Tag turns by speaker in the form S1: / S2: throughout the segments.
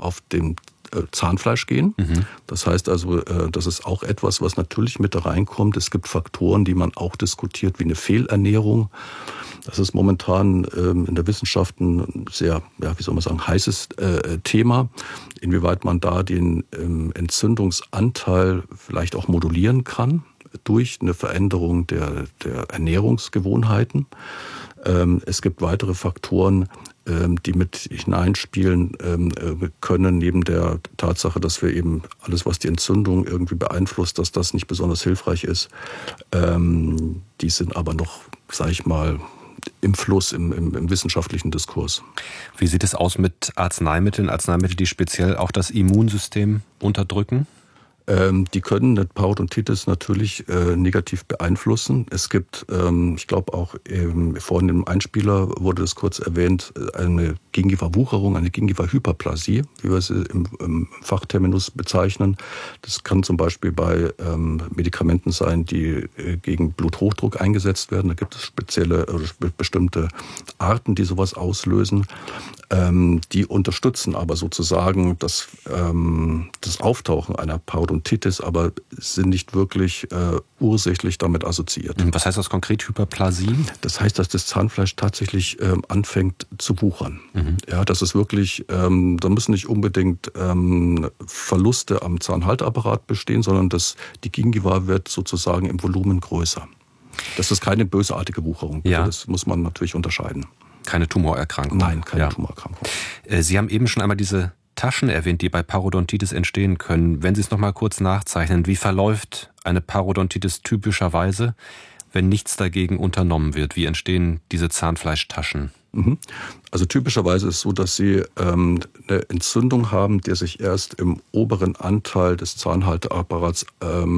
S1: auf dem Zahnfleisch gehen. Das heißt also, das ist auch etwas, was natürlich mit da reinkommt. Es gibt Faktoren, die man auch diskutiert, wie eine Fehlernährung. Das ist momentan in der Wissenschaft ein sehr, wie soll man sagen, heißes Thema. Inwieweit man da den Entzündungsanteil vielleicht auch modulieren kann durch eine Veränderung der Ernährungsgewohnheiten. Es gibt weitere Faktoren, die mit hineinspielen können, neben der Tatsache, dass wir eben alles, was die Entzündung irgendwie beeinflusst, dass das nicht besonders hilfreich ist. Die sind aber noch, sage ich mal, im Fluss, im wissenschaftlichen Diskurs.
S2: Wie sieht es aus mit Arzneimitteln? Arzneimittel, die speziell auch das Immunsystem unterdrücken?
S1: Die können eine Parodontitis natürlich negativ beeinflussen. Es gibt, ich glaube auch vorhin im Einspieler wurde das kurz erwähnt, eine Gingiva-Wucherung, eine Gingiva-Hyperplasie, wie wir sie im Fachterminus bezeichnen. Das kann zum Beispiel bei Medikamenten sein, die gegen Bluthochdruck eingesetzt werden. Da gibt es spezielle oder bestimmte Arten, die sowas auslösen. Die unterstützen aber sozusagen das Auftauchen einer Parodontitis, aber sind nicht wirklich ursächlich damit assoziiert.
S2: Was heißt das konkret, Hyperplasie?
S1: Das heißt, dass das Zahnfleisch tatsächlich anfängt zu wuchern. Ja, das ist wirklich, da müssen nicht unbedingt Verluste am Zahnhalteapparat bestehen, sondern die Gingiva wird sozusagen im Volumen größer. Das ist keine bösartige Wucherung.
S2: Ja.
S1: Das muss man natürlich unterscheiden.
S2: Keine Tumorerkrankung.
S1: Nein, keine Tumorerkrankung.
S2: Sie haben eben schon einmal diese Taschen erwähnt, die bei Parodontitis entstehen können. Wenn Sie es noch mal kurz nachzeichnen, wie verläuft eine Parodontitis typischerweise, wenn nichts dagegen unternommen wird? Wie entstehen diese Zahnfleischtaschen?
S1: Also typischerweise ist es so, dass Sie eine Entzündung haben, die sich erst im oberen Anteil des Zahnhalteapparats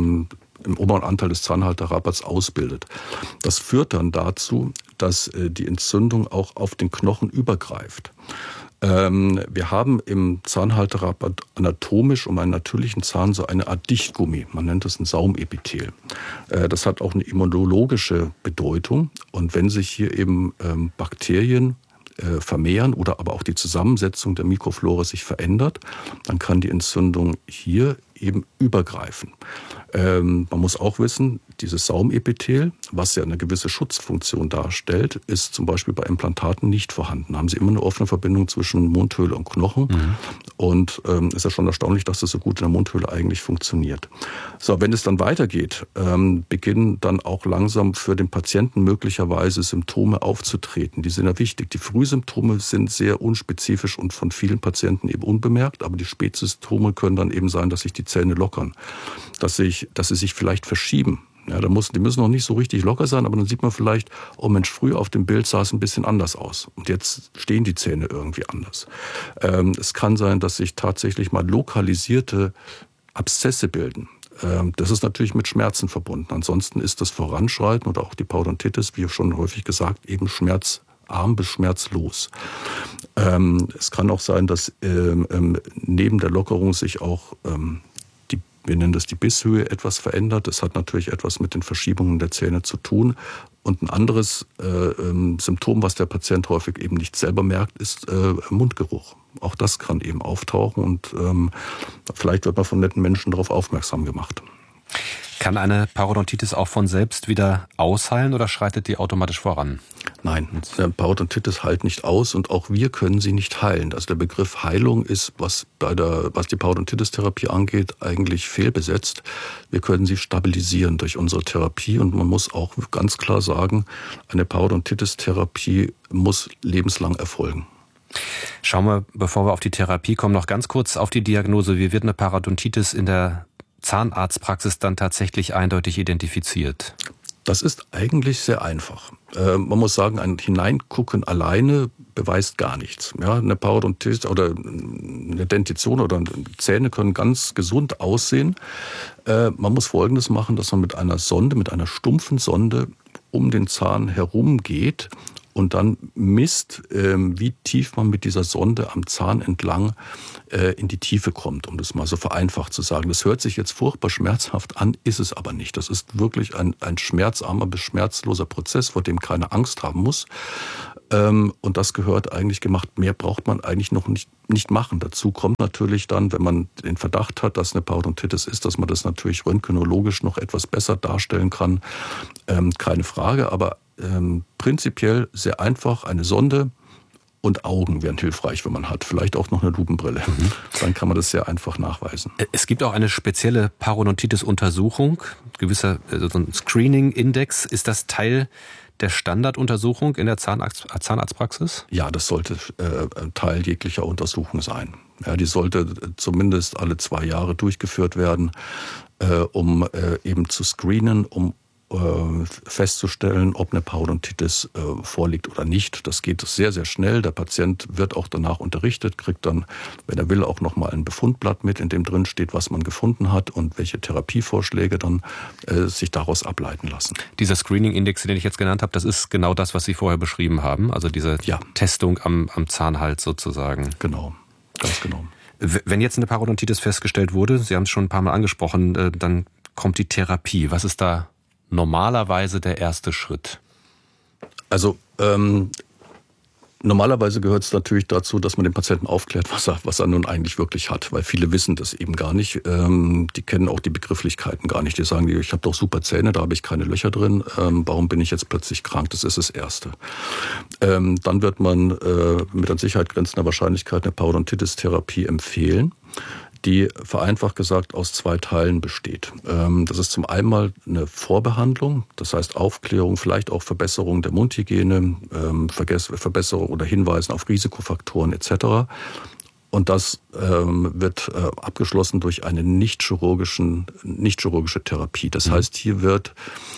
S1: ausbildet. Das führt dann dazu, dass die Entzündung auch auf den Knochen übergreift. Wir haben im Zahnhalteapparat anatomisch um einen natürlichen Zahn so eine Art Dichtgummi. Man nennt das ein Saumepithel. Das hat auch eine immunologische Bedeutung. Und wenn sich hier eben Bakterien vermehren oder aber auch die Zusammensetzung der Mikroflora sich verändert, dann kann die Entzündung hier eben übergreifen. Man muss auch wissen, dieses Saumepithel, was ja eine gewisse Schutzfunktion darstellt, ist zum Beispiel bei Implantaten nicht vorhanden. Haben Sie immer eine offene Verbindung zwischen Mundhöhle und Knochen. Und ist ja schon erstaunlich, dass das so gut in der Mundhöhle eigentlich funktioniert. So, wenn es dann weitergeht, beginnen dann auch langsam für den Patienten möglicherweise Symptome aufzutreten. Die sind ja wichtig. Die Frühsymptome sind sehr unspezifisch und von vielen Patienten eben unbemerkt, aber die Spätsymptome können dann eben sein, dass sich die Zähne lockern, dass sie sich vielleicht verschieben. Ja, die müssen noch nicht so richtig locker sein, aber dann sieht man vielleicht, oh Mensch, früher auf dem Bild sah es ein bisschen anders aus. Und jetzt stehen die Zähne irgendwie anders. Es kann sein, dass sich tatsächlich mal lokalisierte Abszesse bilden. Das ist natürlich mit Schmerzen verbunden. Ansonsten ist das Voranschreiten oder auch die Parodontitis, wie schon häufig gesagt, eben schmerzarm bis schmerzlos. Es kann auch sein, dass neben der Lockerung sich auch wir nennen das die Bisshöhe, etwas verändert. Das hat natürlich etwas mit den Verschiebungen der Zähne zu tun. Und ein anderes Symptom, was der Patient häufig eben nicht selber merkt, ist Mundgeruch. Auch das kann eben auftauchen und vielleicht wird man von netten Menschen darauf aufmerksam gemacht.
S2: Kann eine Parodontitis auch von selbst wieder ausheilen oder schreitet die automatisch voran?
S1: Nein, eine Parodontitis heilt nicht aus und auch wir können sie nicht heilen. Also der Begriff Heilung ist, was die Parodontitis-Therapie angeht, eigentlich fehlbesetzt. Wir können sie stabilisieren durch unsere Therapie und man muss auch ganz klar sagen, eine Parodontitis-Therapie muss lebenslang erfolgen.
S2: Schauen wir, bevor wir auf die Therapie kommen, noch ganz kurz auf die Diagnose. Wie wird eine Parodontitis in der Zahnarztpraxis dann tatsächlich eindeutig identifiziert?
S1: Das ist eigentlich sehr einfach. Man muss sagen, ein Hineingucken alleine beweist gar nichts. Ja, eine Parodontitis oder eine Dentition oder Zähne können ganz gesund aussehen. Man muss Folgendes machen, dass man mit einer stumpfen Sonde um den Zahn herum geht und dann misst, wie tief man mit dieser Sonde am Zahn entlang in die Tiefe kommt, um das mal so vereinfacht zu sagen. Das hört sich jetzt furchtbar schmerzhaft an, ist es aber nicht. Das ist wirklich ein schmerzarmer bis schmerzloser Prozess, vor dem keiner Angst haben muss. Und das gehört eigentlich gemacht. Mehr braucht man eigentlich noch nicht machen. Dazu kommt natürlich dann, wenn man den Verdacht hat, dass eine Parodontitis ist, dass man das natürlich röntgenologisch noch etwas besser darstellen kann. Keine Frage, aber prinzipiell sehr einfach. Eine Sonde und Augen wären hilfreich, wenn man hat. Vielleicht auch noch eine Lupenbrille. Dann kann man das sehr einfach nachweisen.
S2: Es gibt auch eine spezielle Parodontitis-Untersuchung, gewisser so ein Screening-Index. Ist das Teil der Standarduntersuchung in der Zahnarztpraxis?
S1: Ja, das sollte Teil jeglicher Untersuchung sein. Ja, die sollte zumindest alle 2 Jahre durchgeführt werden, um eben zu screenen, um festzustellen, ob eine Parodontitis vorliegt oder nicht. Das geht sehr, sehr schnell. Der Patient wird auch danach unterrichtet, kriegt dann, wenn er will, auch nochmal ein Befundblatt mit, in dem drin steht, was man gefunden hat und welche Therapievorschläge dann sich daraus ableiten lassen.
S2: Dieser Screening-Index, den ich jetzt genannt habe, das ist genau das, was Sie vorher beschrieben haben, also diese Testung am Zahnhals sozusagen.
S1: Genau, ganz genau.
S2: Wenn jetzt eine Parodontitis festgestellt wurde, Sie haben es schon ein paar Mal angesprochen, dann kommt die Therapie. Was ist da normalerweise der erste Schritt?
S1: Also normalerweise gehört es natürlich dazu, dass man den Patienten aufklärt, was er nun eigentlich wirklich hat, weil viele wissen das eben gar nicht. Die kennen auch die Begrifflichkeiten gar nicht. Die sagen, ich habe doch super Zähne, da habe ich keine Löcher drin. Warum bin ich jetzt plötzlich krank? Das ist das Erste. Dann wird man mit an Sicherheit grenzender Wahrscheinlichkeit eine Parodontitis-Therapie empfehlen, die vereinfacht gesagt aus 2 Teilen besteht. Das ist zum einen eine Vorbehandlung, das heißt Aufklärung, vielleicht auch Verbesserung der Mundhygiene, Verbesserung oder Hinweisen auf Risikofaktoren etc. Und das wird abgeschlossen durch eine nicht chirurgische Therapie. Das heißt, hier wird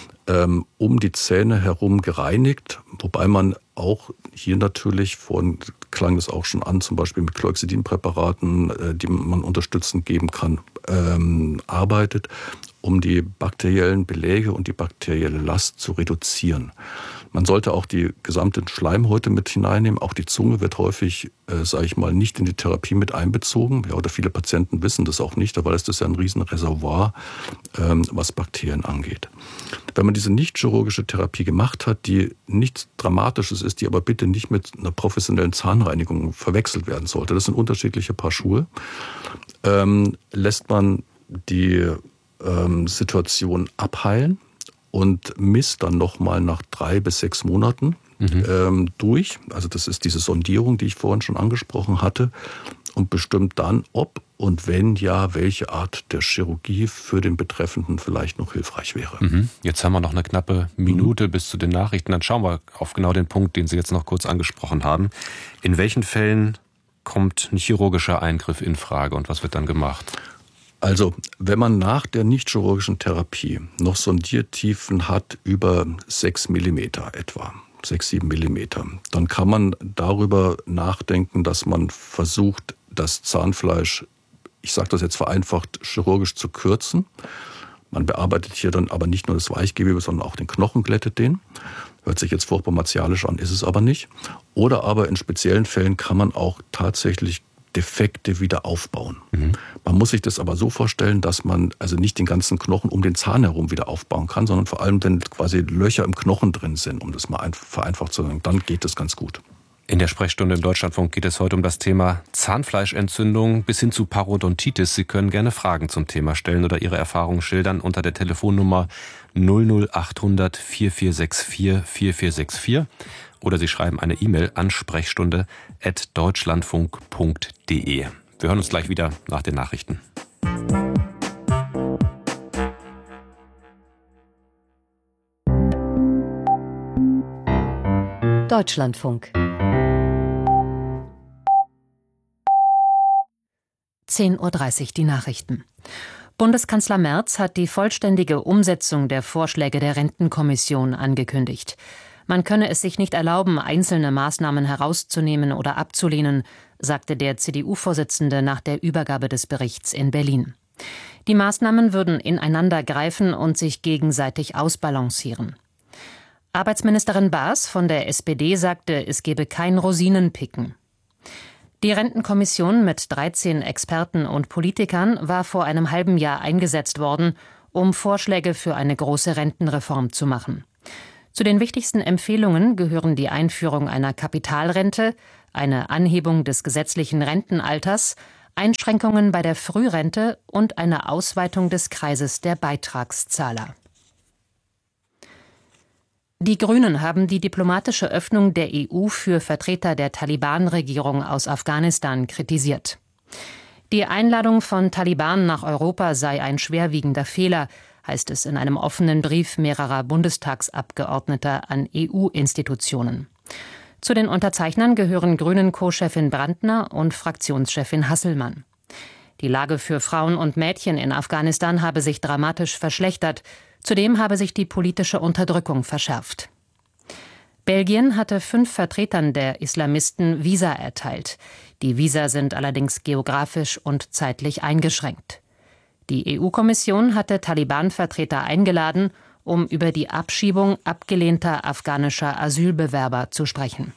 S1: um die Zähne herum gereinigt, wobei man auch hier natürlich, vorhin klang das auch schon an, zum Beispiel mit Chlorhexidin-Präparaten, die man unterstützend geben kann, arbeitet, um die bakteriellen Beläge und die bakterielle Last zu reduzieren. Man sollte auch die gesamte Schleimhäute mit hineinnehmen. Auch die Zunge wird häufig, nicht in die Therapie mit einbezogen. Ja, oder viele Patienten wissen das auch nicht, aber das ist ja ein Riesenreservoir, was Bakterien angeht. Wenn man diese nicht-chirurgische Therapie gemacht hat, die nichts Dramatisches ist, die aber bitte nicht mit einer professionellen Zahnreinigung verwechselt werden sollte, das sind unterschiedliche Paar Schuhe, lässt man die Situation abheilen und misst dann nochmal nach 3 bis 6 Monaten durch. Also das ist diese Sondierung, die ich vorhin schon angesprochen hatte, und bestimmt dann, ob und wenn ja, welche Art der Chirurgie für den Betreffenden vielleicht noch hilfreich wäre.
S2: Jetzt haben wir noch eine knappe Minute bis zu den Nachrichten. Dann schauen wir auf genau den Punkt, den Sie jetzt noch kurz angesprochen haben. In welchen Fällen kommt ein chirurgischer Eingriff in Frage und was wird dann gemacht?
S1: Also, wenn man nach der nicht-chirurgischen Therapie noch Sondiertiefen hat über 6 mm etwa, 6-7 mm, dann kann man darüber nachdenken, dass man versucht, das Zahnfleisch, ich sage das jetzt vereinfacht, chirurgisch zu kürzen. Man bearbeitet hier dann aber nicht nur das Weichgewebe, sondern auch den Knochen, glättet den. Hört sich jetzt furchtbar martialisch an, ist es aber nicht. Oder aber in speziellen Fällen kann man auch tatsächlich Defekte wieder aufbauen. Man muss sich das aber so vorstellen, dass man also nicht den ganzen Knochen um den Zahn herum wieder aufbauen kann, sondern vor allem, wenn quasi Löcher im Knochen drin sind, um das mal vereinfacht zu sagen, dann geht das ganz gut.
S2: In der Sprechstunde im Deutschlandfunk geht es heute um das Thema Zahnfleischentzündung bis hin zu Parodontitis. Sie können gerne Fragen zum Thema stellen oder Ihre Erfahrungen schildern unter der Telefonnummer 00800 4464 4464 oder Sie schreiben eine E-Mail an sprechstunde@deutschlandfunk.de. Wir hören uns gleich wieder nach den Nachrichten.
S3: Deutschlandfunk 10:30 Uhr die Nachrichten. Bundeskanzler Merz hat die vollständige Umsetzung der Vorschläge der Rentenkommission angekündigt. Man könne es sich nicht erlauben, einzelne Maßnahmen herauszunehmen oder abzulehnen, sagte der CDU-Vorsitzende nach der Übergabe des Berichts in Berlin. Die Maßnahmen würden ineinander greifen und sich gegenseitig ausbalancieren. Arbeitsministerin Baas von der SPD sagte, es gebe kein Rosinenpicken. Die Rentenkommission mit 13 Experten und Politikern war vor einem halben Jahr eingesetzt worden, um Vorschläge für eine große Rentenreform zu machen. Zu den wichtigsten Empfehlungen gehören die Einführung einer Kapitalrente, eine Anhebung des gesetzlichen Rentenalters, Einschränkungen bei der Frührente und eine Ausweitung des Kreises der Beitragszahler. Die Grünen haben die diplomatische Öffnung der EU für Vertreter der Taliban-Regierung aus Afghanistan kritisiert. Die Einladung von Taliban nach Europa sei ein schwerwiegender Fehler, heißt es in einem offenen Brief mehrerer Bundestagsabgeordneter an EU-Institutionen. Zu den Unterzeichnern gehören Grünen-Co-Chefin Brandner und Fraktionschefin Hasselmann. Die Lage für Frauen und Mädchen in Afghanistan habe sich dramatisch verschlechtert. Zudem habe sich die politische Unterdrückung verschärft. Belgien hatte 5 Vertretern der Islamisten Visa erteilt. Die Visa sind allerdings geografisch und zeitlich eingeschränkt. Die EU-Kommission hatte Taliban-Vertreter eingeladen, um über die Abschiebung abgelehnter afghanischer Asylbewerber zu sprechen.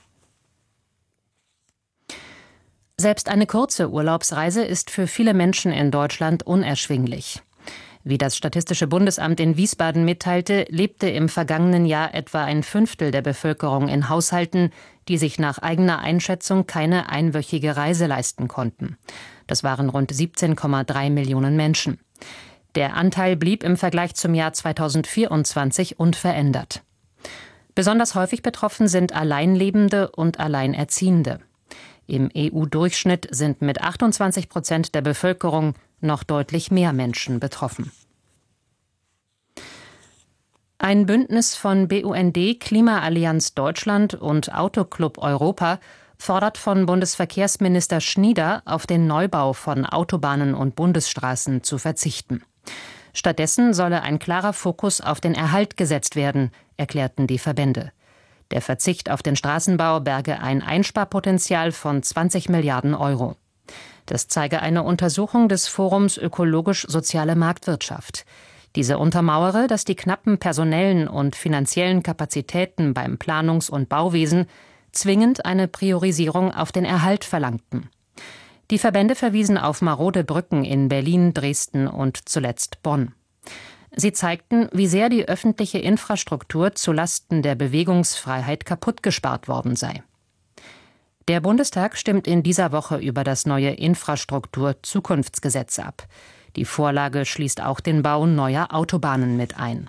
S3: Selbst eine kurze Urlaubsreise ist für viele Menschen in Deutschland unerschwinglich. Wie das Statistische Bundesamt in Wiesbaden mitteilte, lebte im vergangenen Jahr etwa ein Fünftel der Bevölkerung in Haushalten, die sich nach eigener Einschätzung keine einwöchige Reise leisten konnten. Das waren rund 17,3 Millionen Menschen. Der Anteil blieb im Vergleich zum Jahr 2024 unverändert. Besonders häufig betroffen sind Alleinlebende und Alleinerziehende. Im EU-Durchschnitt sind mit 28% der Bevölkerung noch deutlich mehr Menschen betroffen. Ein Bündnis von BUND, Klimaallianz Deutschland und Autoclub Europa fordert von Bundesverkehrsminister Schnieder, auf den Neubau von Autobahnen und Bundesstraßen zu verzichten. Stattdessen solle ein klarer Fokus auf den Erhalt gesetzt werden, erklärten die Verbände. Der Verzicht auf den Straßenbau berge ein Einsparpotenzial von 20 Milliarden Euro. Das zeige eine Untersuchung des Forums Ökologisch-Soziale Marktwirtschaft. Diese untermauere, dass die knappen personellen und finanziellen Kapazitäten beim Planungs- und Bauwesen zwingend eine Priorisierung auf den Erhalt verlangten. Die Verbände verwiesen auf marode Brücken in Berlin, Dresden und zuletzt Bonn. Sie zeigten, wie sehr die öffentliche Infrastruktur zulasten der Bewegungsfreiheit kaputtgespart worden sei. Der Bundestag stimmt in dieser Woche über das neue Infrastruktur-Zukunftsgesetz ab. Die Vorlage schließt auch den Bau neuer Autobahnen mit ein.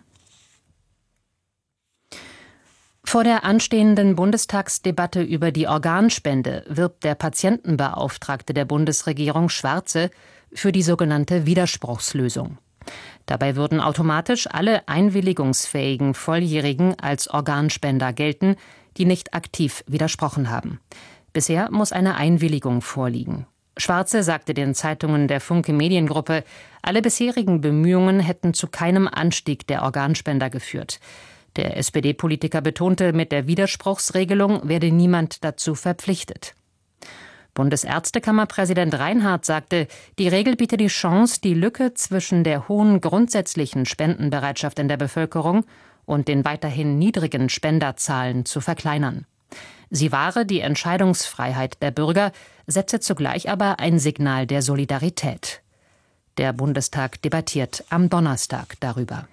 S3: Vor der anstehenden Bundestagsdebatte über die Organspende wirbt der Patientenbeauftragte der Bundesregierung Schwarze für die sogenannte Widerspruchslösung. Dabei würden automatisch alle einwilligungsfähigen Volljährigen als Organspender gelten, die nicht aktiv widersprochen haben. Bisher muss eine Einwilligung vorliegen. Schwarze sagte den Zeitungen der Funke Mediengruppe, alle bisherigen Bemühungen hätten zu keinem Anstieg der Organspender geführt. Der SPD-Politiker betonte, mit der Widerspruchsregelung werde niemand dazu verpflichtet. Bundesärztekammerpräsident Reinhardt sagte, die Regel biete die Chance, die Lücke zwischen der hohen grundsätzlichen Spendenbereitschaft in der Bevölkerung und den weiterhin niedrigen Spenderzahlen zu verkleinern. Sie wahre die Entscheidungsfreiheit der Bürger, setze zugleich aber ein Signal der Solidarität. Der Bundestag debattiert am Donnerstag darüber.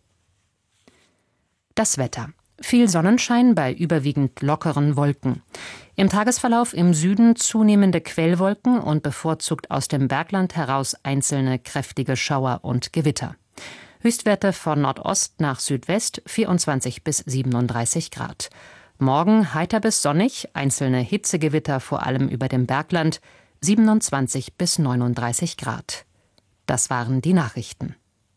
S3: Das Wetter. Viel Sonnenschein bei überwiegend lockeren Wolken. Im Tagesverlauf im Süden zunehmende Quellwolken und bevorzugt aus dem Bergland heraus einzelne kräftige Schauer und Gewitter. Höchstwerte von Nordost nach Südwest 24 bis 37 Grad. Morgen heiter bis sonnig, einzelne Hitzegewitter vor allem über dem Bergland 27 bis 39 Grad. Das waren die Nachrichten.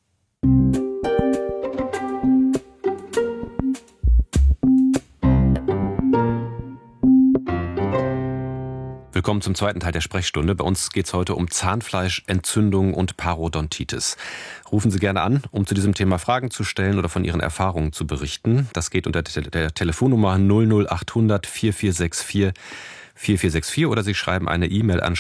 S2: Willkommen zum zweiten Teil der Sprechstunde. Bei uns geht es heute um Zahnfleischentzündung und Parodontitis. Rufen Sie gerne an, um zu diesem Thema Fragen zu stellen oder von Ihren Erfahrungen zu berichten. Das geht unter der Telefonnummer 00800 4464 4464 oder Sie schreiben eine E-Mail an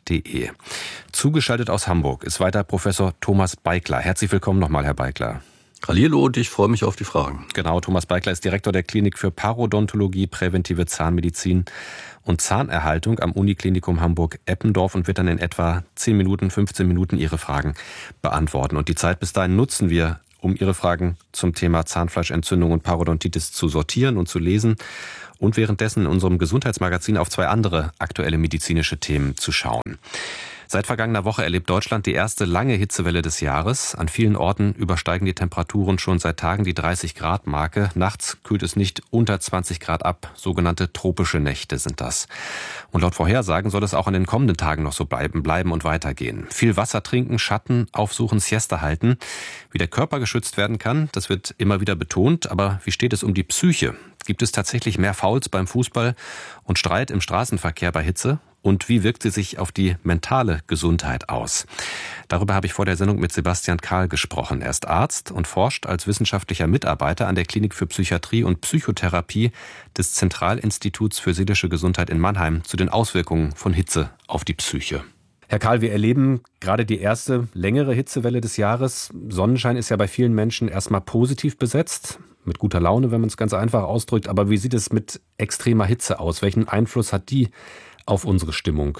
S2: sprechstunde@deutschlandfunk.de. Zugeschaltet aus Hamburg ist weiter Professor Thomas Beikler. Herzlich willkommen nochmal, Herr Beikler.
S1: Hallihallo und ich freue mich auf die Fragen.
S2: Genau, Thomas Beikler ist Direktor der Klinik für Parodontologie, präventive Zahnmedizin und Zahnerhaltung am Uniklinikum Hamburg-Eppendorf und wird dann in etwa 10 Minuten, 15 Minuten Ihre Fragen beantworten. Und die Zeit bis dahin nutzen wir, um Ihre Fragen zum Thema Zahnfleischentzündung und Parodontitis zu sortieren und zu lesen und währenddessen in unserem Gesundheitsmagazin auf 2 andere aktuelle medizinische Themen zu schauen. Seit vergangener Woche erlebt Deutschland die erste lange Hitzewelle des Jahres. An vielen Orten übersteigen die Temperaturen schon seit Tagen die 30-Grad-Marke. Nachts kühlt es nicht unter 20 Grad ab. Sogenannte tropische Nächte sind das. Und laut Vorhersagen soll es auch an den kommenden Tagen noch so bleiben und weitergehen. Viel Wasser trinken, Schatten aufsuchen, Siesta halten. Wie der Körper geschützt werden kann, das wird immer wieder betont. Aber wie steht es um die Psyche? Gibt es tatsächlich mehr Fouls beim Fußball und Streit im Straßenverkehr bei Hitze? Und wie wirkt sie sich auf die mentale Gesundheit aus? Darüber habe ich vor der Sendung mit Sebastian Kahl gesprochen. Er ist Arzt und forscht als wissenschaftlicher Mitarbeiter an der Klinik für Psychiatrie und Psychotherapie des Zentralinstituts für seelische Gesundheit in Mannheim zu den Auswirkungen von Hitze auf die Psyche. Herr Kahl, wir erleben gerade die erste längere Hitzewelle des Jahres. Sonnenschein ist ja bei vielen Menschen erstmal positiv besetzt, mit guter Laune, wenn man es ganz einfach ausdrückt. Aber wie sieht es mit extremer Hitze aus? Welchen Einfluss hat die auf unsere Stimmung?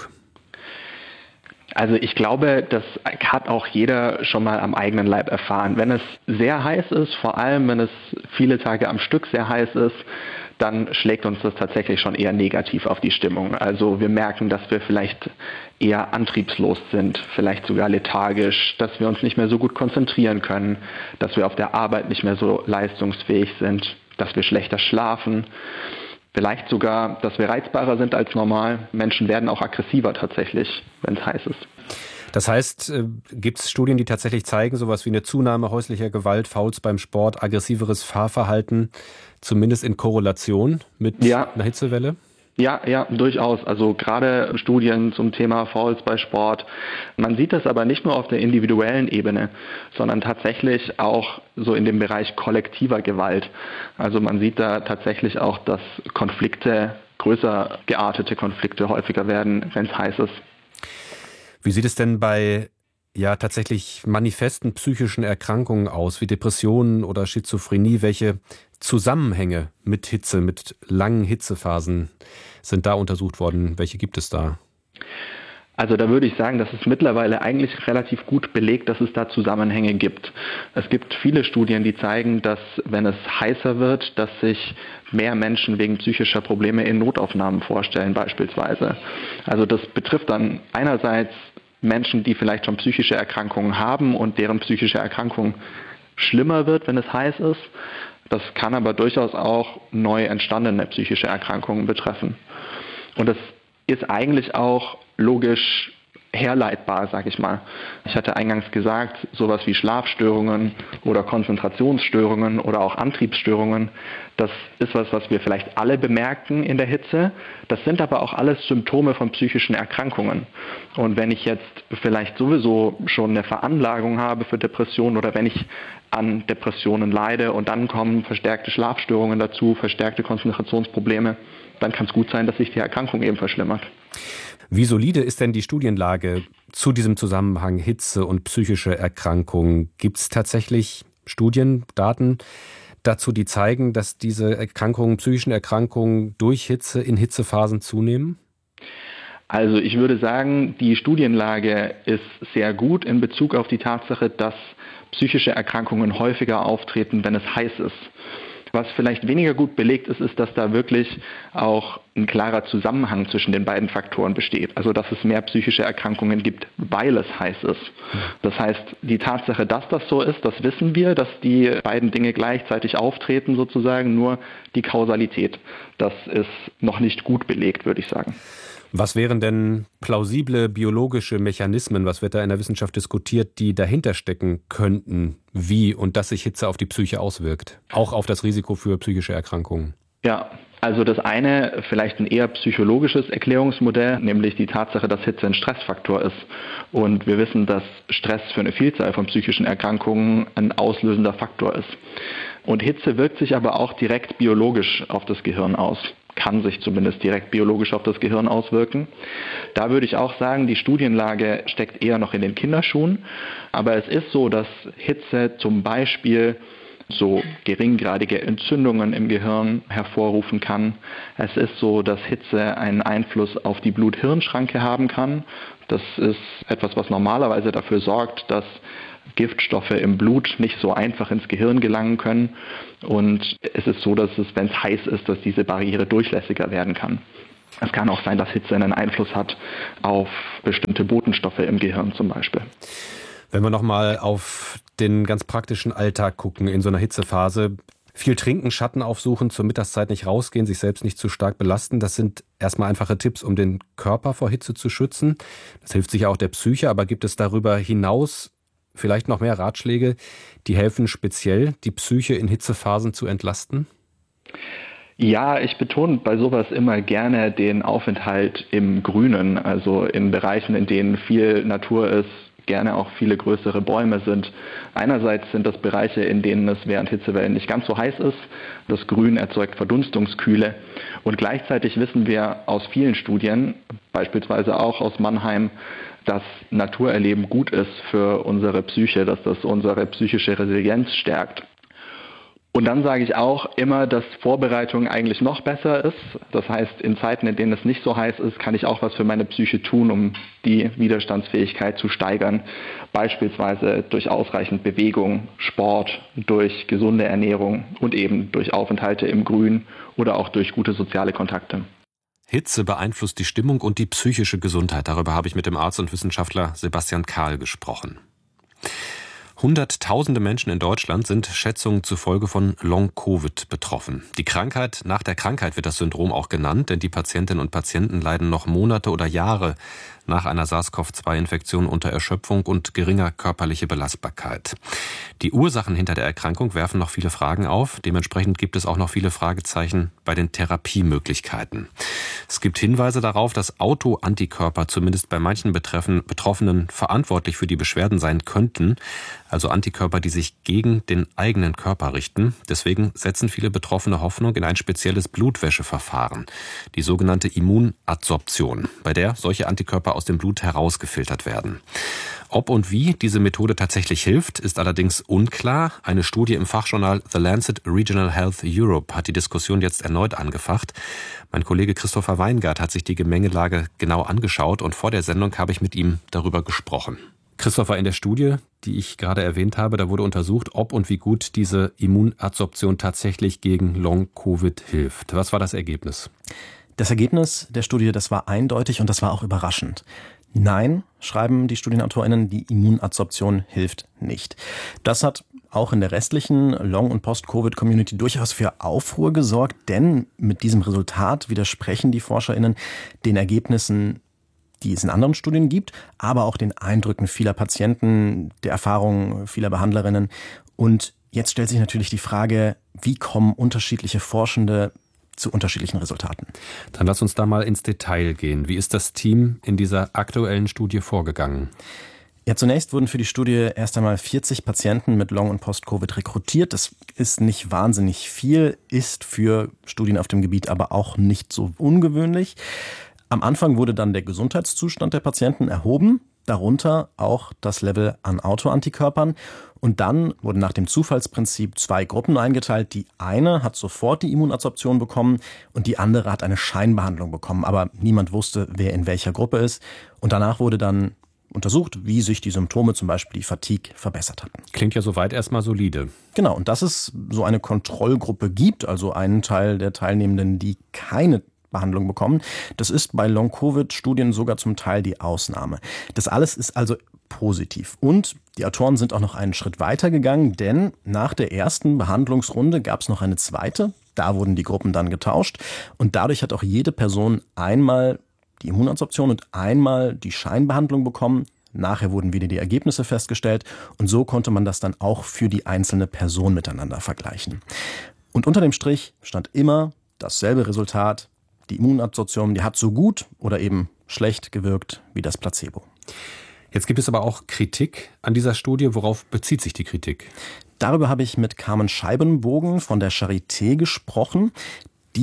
S4: Also ich glaube, das hat auch jeder schon mal am eigenen Leib erfahren. Wenn es sehr heiß ist, vor allem wenn es viele Tage am Stück sehr heiß ist, dann schlägt uns das tatsächlich schon eher negativ auf die Stimmung. Also wir merken, dass wir vielleicht eher antriebslos sind, vielleicht sogar lethargisch, dass wir uns nicht mehr so gut konzentrieren können, dass wir auf der Arbeit nicht mehr so leistungsfähig sind, dass wir schlechter schlafen. Vielleicht sogar, dass wir reizbarer sind als normal. Menschen werden auch aggressiver tatsächlich, wenn es heiß ist.
S2: Das heißt, gibt es Studien, die tatsächlich zeigen, sowas wie eine Zunahme häuslicher Gewalt, Fouls beim Sport, aggressiveres Fahrverhalten, zumindest in Korrelation mit einer Hitzewelle?
S4: Ja, durchaus. Also gerade Studien zum Thema Fouls bei Sport. Man sieht das aber nicht nur auf der individuellen Ebene, sondern tatsächlich auch so in dem Bereich kollektiver Gewalt. Also man sieht da tatsächlich auch, dass größer geartete Konflikte häufiger werden, wenn es heiß ist.
S2: Wie sieht es denn bei tatsächlich manifesten psychischen Erkrankungen aus, wie Depressionen oder Schizophrenie? Welche Zusammenhänge mit Hitze, mit langen Hitzephasen sind da untersucht worden? Welche gibt es da?
S4: Also da würde ich sagen, das ist mittlerweile eigentlich relativ gut belegt, dass es da Zusammenhänge gibt. Es gibt viele Studien, die zeigen, dass wenn es heißer wird, dass sich mehr Menschen wegen psychischer Probleme in Notaufnahmen vorstellen beispielsweise. Also das betrifft dann einerseits Menschen, die vielleicht schon psychische Erkrankungen haben und deren psychische Erkrankung schlimmer wird, wenn es heiß ist. Das kann aber durchaus auch neu entstandene psychische Erkrankungen betreffen. Und das ist eigentlich auch logisch herleitbar, sage ich mal. Ich hatte eingangs gesagt, sowas wie Schlafstörungen oder Konzentrationsstörungen oder auch Antriebsstörungen, das ist was wir vielleicht alle bemerken in der Hitze. Das sind aber auch alles Symptome von psychischen Erkrankungen. Und wenn ich jetzt vielleicht sowieso schon eine Veranlagung habe für Depressionen oder wenn ich an Depressionen leide und dann kommen verstärkte Schlafstörungen dazu, verstärkte Konzentrationsprobleme, dann kann es gut sein, dass sich die Erkrankung eben verschlimmert.
S2: Wie solide ist denn die Studienlage zu diesem Zusammenhang Hitze und psychische Erkrankungen? Gibt es tatsächlich Studien, Daten dazu, die zeigen, dass diese psychischen Erkrankungen durch Hitze in Hitzephasen zunehmen?
S4: Also ich würde sagen, die Studienlage ist sehr gut in Bezug auf die Tatsache, dass psychische Erkrankungen häufiger auftreten, wenn es heiß ist. Was vielleicht weniger gut belegt ist, ist, dass da wirklich auch ein klarer Zusammenhang zwischen den beiden Faktoren besteht. Also dass es mehr psychische Erkrankungen gibt, weil es heiß ist. Das heißt, die Tatsache, dass das so ist, das wissen wir, dass die beiden Dinge gleichzeitig auftreten sozusagen, nur die Kausalität, das ist noch nicht gut belegt, würde ich sagen.
S2: Was wären denn plausible biologische Mechanismen, was wird da in der Wissenschaft diskutiert, die dahinter stecken könnten, wie und dass sich Hitze auf die Psyche auswirkt, auch auf das Risiko für psychische Erkrankungen?
S4: Ja, also das eine, vielleicht ein eher psychologisches Erklärungsmodell, nämlich die Tatsache, dass Hitze ein Stressfaktor ist. Und wir wissen, dass Stress für eine Vielzahl von psychischen Erkrankungen ein auslösender Faktor ist. Und Hitze wirkt sich aber auch direkt biologisch auf das Gehirn aus. kann sich zumindest direkt biologisch auf das Gehirn auswirken. Da würde ich auch sagen, die Studienlage steckt eher noch in den Kinderschuhen. Aber es ist so, dass Hitze zum Beispiel so geringgradige Entzündungen im Gehirn hervorrufen kann. Es ist so, dass Hitze einen Einfluss auf die Blut-Hirn-Schranke haben kann. Das ist etwas, was normalerweise dafür sorgt, dass Giftstoffe im Blut nicht so einfach ins Gehirn gelangen können. Und es ist so, dass es, wenn es heiß ist, dass diese Barriere durchlässiger werden kann. Es kann auch sein, dass Hitze einen Einfluss hat auf bestimmte Botenstoffe im Gehirn zum Beispiel.
S2: Wenn wir nochmal auf den ganz praktischen Alltag gucken in so einer Hitzephase, viel trinken, Schatten aufsuchen, zur Mittagszeit nicht rausgehen, sich selbst nicht zu stark belasten, das sind erstmal einfache Tipps, um den Körper vor Hitze zu schützen. Das hilft sicher auch der Psyche, aber gibt es darüber hinaus vielleicht noch mehr Ratschläge, die helfen speziell, die Psyche in Hitzephasen zu entlasten?
S4: Ja, ich betone bei sowas immer gerne den Aufenthalt im Grünen, also in Bereichen, in denen viel Natur ist, gerne auch viele größere Bäume sind. Einerseits sind das Bereiche, in denen es während Hitzewellen nicht ganz so heiß ist. Das Grün erzeugt Verdunstungskühle. Und gleichzeitig wissen wir aus vielen Studien, beispielsweise auch aus Mannheim, dass Naturerleben gut ist für unsere Psyche, dass das unsere psychische Resilienz stärkt. Und dann sage ich auch immer, dass Vorbereitung eigentlich noch besser ist. Das heißt, in Zeiten, in denen es nicht so heiß ist, kann ich auch was für meine Psyche tun, um die Widerstandsfähigkeit zu steigern. Beispielsweise durch ausreichend Bewegung, Sport, durch gesunde Ernährung und eben durch Aufenthalte im Grün oder auch durch gute soziale Kontakte.
S2: Hitze beeinflusst die Stimmung und die psychische Gesundheit. Darüber habe ich mit dem Arzt und Wissenschaftler Sebastian Kahl gesprochen. Hunderttausende Menschen in Deutschland sind Schätzungen zufolge von Long-Covid betroffen. Die Krankheit, nach der Krankheit wird das Syndrom auch genannt, denn die Patientinnen und Patienten leiden noch Monate oder Jahre nach einer SARS-CoV-2-Infektion unter Erschöpfung und geringer körperlicher Belastbarkeit. Die Ursachen hinter der Erkrankung werfen noch viele Fragen auf. Dementsprechend gibt es auch noch viele Fragezeichen bei den Therapiemöglichkeiten. Es gibt Hinweise darauf, dass Autoantikörper zumindest bei manchen Betroffenen verantwortlich für die Beschwerden sein könnten. Also Antikörper, die sich gegen den eigenen Körper richten. Deswegen setzen viele Betroffene Hoffnung in ein spezielles Blutwäscheverfahren, die sogenannte Immunadsorption, bei der solche Antikörper aus dem Blut herausgefiltert werden. Ob und wie diese Methode tatsächlich hilft, ist allerdings unklar. Eine Studie im Fachjournal The Lancet Regional Health Europe hat die Diskussion jetzt erneut angefacht. Mein Kollege Christopher Weingart hat sich die Gemengelage genau angeschaut und vor der Sendung habe ich mit ihm darüber gesprochen. Christopher, in der Studie, die ich gerade erwähnt habe, da wurde untersucht, ob und wie gut diese Immunadsorption tatsächlich gegen Long-Covid hilft. Was war das Ergebnis?
S5: Das Ergebnis der Studie, das war eindeutig und das war auch überraschend. Nein, schreiben die StudienautorInnen, die Immunadsorption hilft nicht. Das hat auch in der restlichen Long- und Post-Covid-Community durchaus für Aufruhr gesorgt, denn mit diesem Resultat widersprechen die ForscherInnen den Ergebnissen, die es in anderen Studien gibt, aber auch den Eindrücken vieler Patienten, der Erfahrungen vieler Behandlerinnen. Und jetzt stellt sich natürlich die Frage, wie kommen unterschiedliche Forschende zu unterschiedlichen Resultaten?
S2: Dann lass uns da mal ins Detail gehen. Wie ist das Team in dieser aktuellen Studie vorgegangen?
S5: Ja, zunächst wurden für die Studie erst einmal 40 Patienten mit Long- und Post-Covid rekrutiert. Das ist nicht wahnsinnig viel, ist für Studien auf dem Gebiet aber auch nicht so ungewöhnlich. Am Anfang wurde dann der Gesundheitszustand der Patienten erhoben, darunter auch das Level an Autoantikörpern. Und dann wurden nach dem Zufallsprinzip 2 Gruppen eingeteilt. Die eine hat sofort die Immunadsorption bekommen und die andere hat eine Scheinbehandlung bekommen. Aber niemand wusste, wer in welcher Gruppe ist. Und danach wurde dann untersucht, wie sich die Symptome, zum Beispiel die Fatigue, verbessert hatten.
S2: Klingt ja soweit erstmal solide.
S5: Genau, und dass es so eine Kontrollgruppe gibt, also einen Teil der Teilnehmenden, die keine Behandlung bekommen. Das ist bei Long-Covid-Studien sogar zum Teil die Ausnahme. Das alles ist also positiv. Und die Autoren sind auch noch einen Schritt weiter gegangen, denn nach der ersten Behandlungsrunde gab es noch eine zweite. Da wurden die Gruppen dann getauscht. Und dadurch hat auch jede Person einmal die Immunadsorption und einmal die Scheinbehandlung bekommen. Nachher wurden wieder die Ergebnisse festgestellt. Und so konnte man das dann auch für die einzelne Person miteinander vergleichen. Und unter dem Strich stand immer dasselbe Resultat. Die Immunadsorption, die hat so gut oder eben schlecht gewirkt wie das Placebo.
S2: Jetzt gibt es aber auch Kritik an dieser Studie. Worauf bezieht sich die Kritik?
S5: Darüber habe ich mit Carmen Scheibenbogen von der Charité gesprochen. Die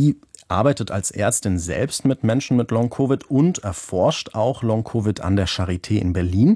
S5: arbeitet als Ärztin selbst mit Menschen mit Long-Covid und erforscht auch Long-Covid an der Charité in Berlin.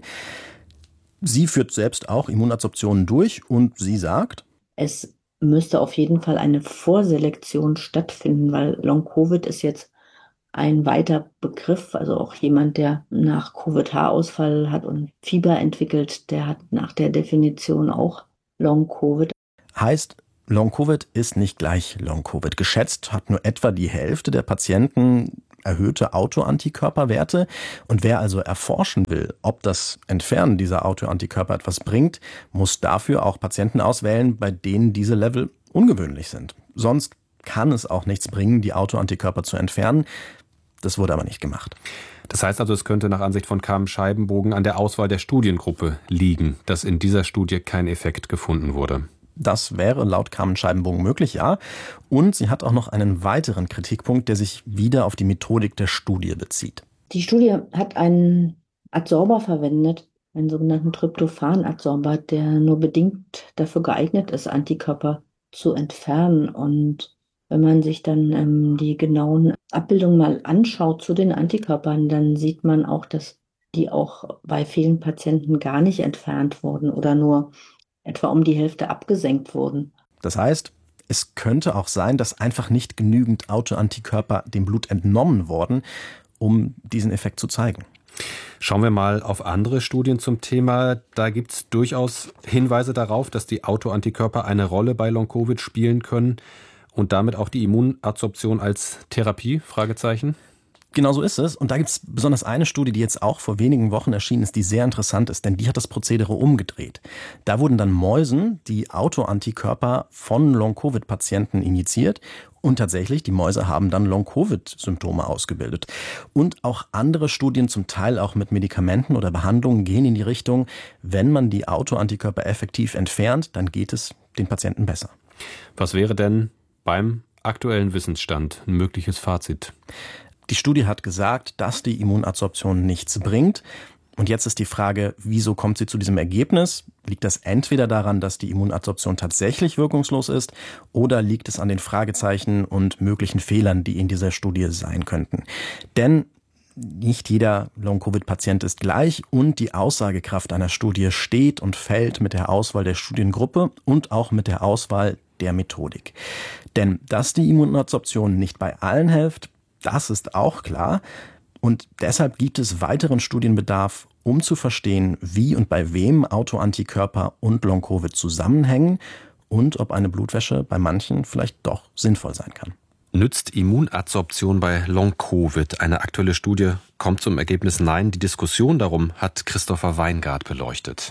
S5: Sie führt selbst auch Immunadsorptionen durch und sie sagt:
S6: Es müsste auf jeden Fall eine Vorselektion stattfinden, weil Long-Covid ist jetzt ein weiter Begriff. Also auch jemand, der nach Covid-Haarausfall hat und Fieber entwickelt, der hat nach der Definition auch Long-Covid.
S5: Heißt, Long-Covid ist nicht gleich Long-Covid. Geschätzt hat nur etwa die Hälfte der Patienten erhöhte Autoantikörperwerte. Und wer also erforschen will, ob das Entfernen dieser Autoantikörper etwas bringt, muss dafür auch Patienten auswählen, bei denen diese Level ungewöhnlich sind. Sonst kann es auch nichts bringen, die Autoantikörper zu entfernen. Das wurde aber nicht gemacht.
S2: Das heißt also, es könnte nach Ansicht von Carmen Scheibenbogen an der Auswahl der Studiengruppe liegen, dass in dieser Studie kein Effekt gefunden wurde.
S5: Das wäre laut Carmen Scheibenbogen möglich, ja. Und sie hat auch noch einen weiteren Kritikpunkt, der sich wieder auf die Methodik der Studie bezieht.
S6: Die Studie hat einen Adsorber verwendet, einen sogenannten Tryptophan-Adsorber, der nur bedingt dafür geeignet ist, Antikörper zu entfernen. Und wenn man sich dann die genauen Abbildungen mal anschaut zu den Antikörpern, dann sieht man auch, dass die auch bei vielen Patienten gar nicht entfernt wurden oder nur etwa um die Hälfte abgesenkt wurden.
S5: Das heißt, es könnte auch sein, dass einfach nicht genügend Autoantikörper dem Blut entnommen wurden, um diesen Effekt zu zeigen.
S2: Schauen wir mal auf andere Studien zum Thema. Da gibt es durchaus Hinweise darauf, dass die Autoantikörper eine Rolle bei Long-Covid spielen können und damit auch die Immunadsorption als Therapie? Fragezeichen.
S5: Genau so ist es. Und da gibt es besonders eine Studie, die jetzt auch vor wenigen Wochen erschienen ist, die sehr interessant ist, denn die hat das Prozedere umgedreht. Da wurden dann Mäusen die Autoantikörper von Long-Covid-Patienten injiziert und tatsächlich, die Mäuse haben dann Long-Covid-Symptome ausgebildet. Und auch andere Studien, zum Teil auch mit Medikamenten oder Behandlungen, gehen in die Richtung, wenn man die Autoantikörper effektiv entfernt, dann geht es den Patienten besser.
S2: Was wäre denn beim aktuellen Wissensstand ein mögliches Fazit?
S5: Die Studie hat gesagt, dass die Immunadsorption nichts bringt. Und jetzt ist die Frage, wieso kommt sie zu diesem Ergebnis? Liegt das entweder daran, dass die Immunadsorption tatsächlich wirkungslos ist, oder liegt es an den Fragezeichen und möglichen Fehlern, die in dieser Studie sein könnten? Denn nicht jeder Long-Covid-Patient ist gleich und die Aussagekraft einer Studie steht und fällt mit der Auswahl der Studiengruppe und auch mit der Auswahl der Methodik. Denn dass die Immunadsorption nicht bei allen hilft, das ist auch klar. Und deshalb gibt es weiteren Studienbedarf, um zu verstehen, wie und bei wem Autoantikörper und Long-Covid zusammenhängen und ob eine Blutwäsche bei manchen vielleicht doch sinnvoll sein kann.
S2: Nützt Immunadsorption bei Long-Covid? Eine aktuelle Studie kommt zum Ergebnis Nein. Die Diskussion darum hat Christopher Weingart beleuchtet.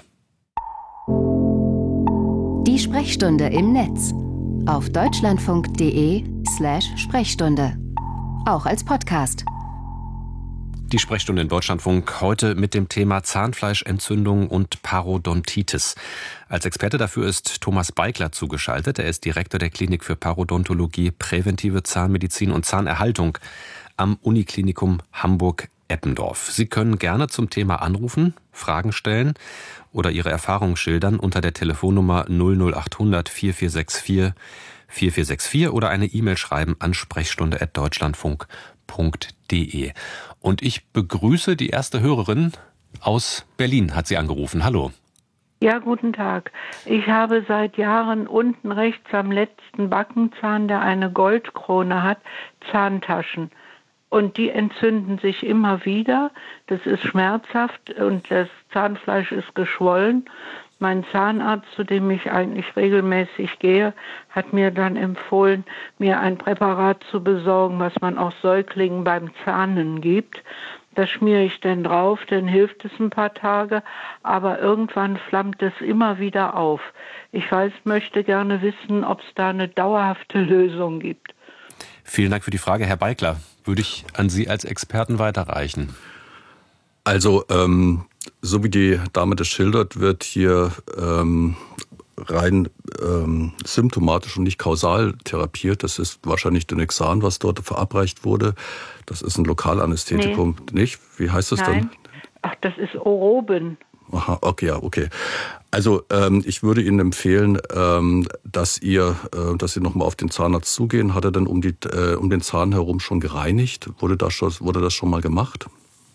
S7: Die Sprechstunde im Netz auf deutschlandfunk.de/Sprechstunde. Auch als Podcast.
S2: Die Sprechstunde in Deutschlandfunk heute mit dem Thema Zahnfleischentzündung und Parodontitis. Als Experte dafür ist Thomas Beikler zugeschaltet. Er ist Direktor der Klinik für Parodontologie, präventive Zahnmedizin und Zahnerhaltung am Uniklinikum Hamburg-Eppendorf. Sie können gerne zum Thema anrufen, Fragen stellen oder Ihre Erfahrungen schildern unter der Telefonnummer 00800 4464 4464 oder eine E-Mail schreiben an sprechstunde@deutschlandfunk.de. Und ich begrüße die erste Hörerin aus Berlin, hat sie angerufen. Hallo.
S8: Ja, guten Tag. Ich habe seit Jahren unten rechts am letzten Backenzahn, der eine Goldkrone hat, Zahntaschen. Und die entzünden sich immer wieder. Das ist schmerzhaft und das Zahnfleisch ist geschwollen. Mein Zahnarzt, zu dem ich eigentlich regelmäßig gehe, hat mir dann empfohlen, mir ein Präparat zu besorgen, was man auch Säuglingen beim Zahnen gibt. Das schmiere ich dann drauf, dann hilft es ein paar Tage, aber irgendwann flammt es immer wieder auf. Ich möchte gerne wissen, ob es da eine dauerhafte Lösung gibt.
S2: Vielen Dank für die Frage, Herr Beikler. Würde ich an Sie als Experten weiterreichen?
S1: Also, so wie die Dame das schildert, wird hier rein symptomatisch und nicht kausal therapiert. Das ist wahrscheinlich Dynexan, was dort verabreicht wurde. Das ist ein Lokalanästhetikum, nicht? Wie heißt das dann?
S8: Ach, das ist Oroben.
S1: Aha, okay, ja, okay. Also ich würde Ihnen empfehlen, dass Sie nochmal auf den Zahnarzt zugehen. Hat er denn um den Zahn herum schon gereinigt? Wurde das schon mal gemacht?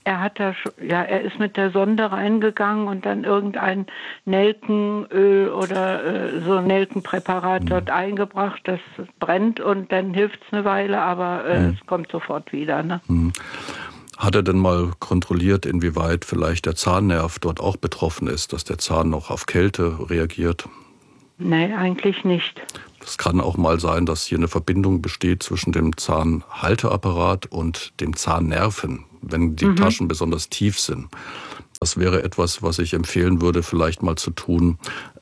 S8: Er ist mit der Sonde reingegangen und dann irgendein Nelkenöl oder so ein Nelkenpräparat dort eingebracht. Das brennt und dann hilft es eine Weile, aber es kommt sofort wieder. Ne?
S1: Hat er denn mal kontrolliert, inwieweit vielleicht der Zahnnerv dort auch betroffen ist, dass der Zahn noch auf Kälte reagiert?
S8: Nee, eigentlich nicht.
S1: Es kann auch mal sein, dass hier eine Verbindung besteht zwischen dem Zahnhalteapparat und dem Zahnnerven, wenn die Taschen besonders tief sind. Das wäre etwas, was ich empfehlen würde, vielleicht mal zu tun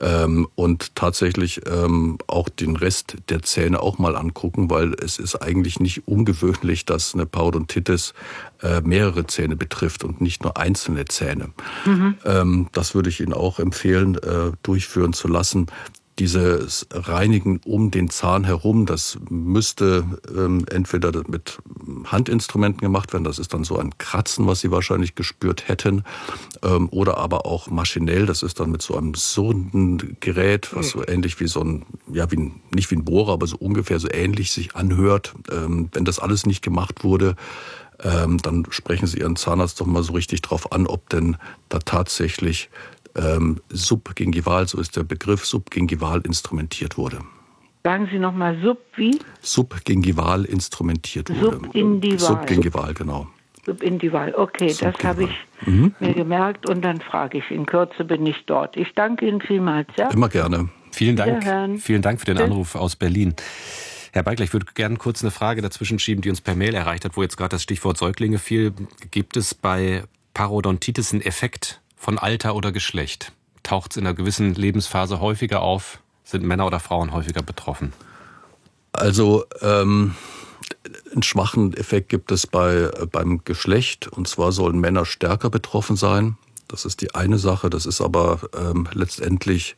S1: und tatsächlich auch den Rest der Zähne auch mal angucken, weil es ist eigentlich nicht ungewöhnlich, dass eine Parodontitis mehrere Zähne betrifft und nicht nur einzelne Zähne. Das würde ich Ihnen auch empfehlen, durchführen zu lassen. Dieses Reinigen um den Zahn herum, das müsste entweder mit Handinstrumenten gemacht werden, das ist dann so ein Kratzen, was Sie wahrscheinlich gespürt hätten, oder aber auch maschinell, das ist dann mit so einem surrenden Gerät, was so ähnlich wie so ein, nicht wie ein Bohrer, aber so ungefähr so ähnlich sich anhört. Wenn das alles nicht gemacht wurde, dann sprechen Sie Ihren Zahnarzt doch mal so richtig drauf an, ob denn da tatsächlich subgingival, so ist der Begriff, subgingival instrumentiert wurde.
S8: Sagen Sie nochmal, wie?
S1: Subgingival instrumentiert wurde. Subgingival, genau.
S8: Subgingival, okay, Subgingival. Das habe ich mir gemerkt und dann frage ich. In Kürze bin ich dort. Ich danke Ihnen vielmals. Ja?
S1: Immer gerne.
S2: Vielen Dank für den Anruf aus Berlin. Herr Beigler, ich würde gerne kurz eine Frage dazwischen schieben, die uns per Mail erreicht hat, wo jetzt gerade das Stichwort Säuglinge fiel. Gibt es bei Parodontitis einen Effekt von Alter oder Geschlecht? Taucht es in einer gewissen Lebensphase häufiger auf? Sind Männer oder Frauen häufiger betroffen?
S1: Also einen schwachen Effekt gibt es beim Geschlecht. Und zwar sollen Männer stärker betroffen sein. Das ist die eine Sache. Das ist aber letztendlich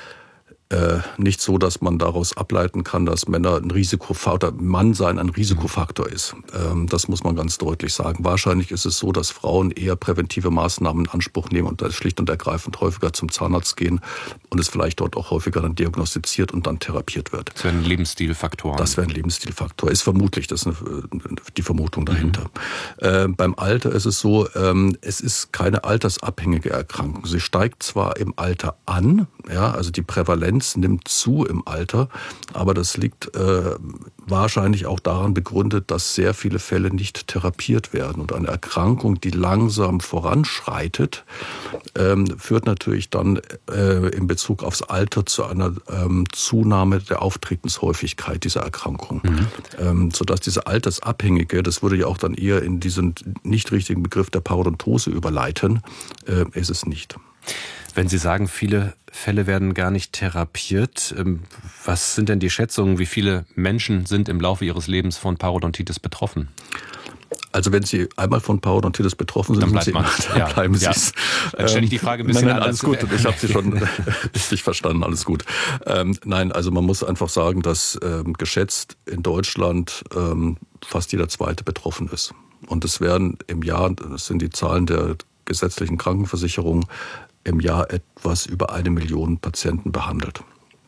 S1: nicht so, dass man daraus ableiten kann, dass Männer ein Risikofaktor, Mann sein ein Risikofaktor ist. Das muss man ganz deutlich sagen. Wahrscheinlich ist es so, dass Frauen eher präventive Maßnahmen in Anspruch nehmen und schlicht und ergreifend häufiger zum Zahnarzt gehen und es vielleicht dort auch häufiger dann diagnostiziert und dann therapiert wird.
S2: Das wären Lebensstilfaktoren.
S1: Das wäre ein Lebensstilfaktor. Ist vermutlich, das ist die Vermutung dahinter. Beim Alter ist es so, es ist keine altersabhängige Erkrankung. Sie steigt zwar im Alter an, ja, also die Prävalenz nimmt zu im Alter, aber das liegt wahrscheinlich auch daran begründet, dass sehr viele Fälle nicht therapiert werden. Und eine Erkrankung, die langsam voranschreitet, führt natürlich dann in Bezug aufs Alter zu einer Zunahme der Auftretenshäufigkeit dieser Erkrankung. Sodass diese altersabhängige, das würde ja auch dann eher in diesen nicht richtigen Begriff der Parodontose überleiten, ist es nicht.
S2: Wenn Sie sagen, viele Fälle werden gar nicht therapiert, was sind denn die Schätzungen, wie viele Menschen sind im Laufe ihres Lebens von Parodontitis betroffen?
S1: Also wenn Sie einmal von Parodontitis betroffen sind, dann bleiben Sie es.
S2: Dann stelle ich die Frage ein bisschen anders.
S1: Alles gut, ich habe Sie schon richtig verstanden, alles gut. Nein, also man muss einfach sagen, dass geschätzt in Deutschland fast jeder Zweite betroffen ist. Und es werden im Jahr, das sind die Zahlen der gesetzlichen Krankenversicherung, im Jahr etwas über 1 Million Patienten behandelt.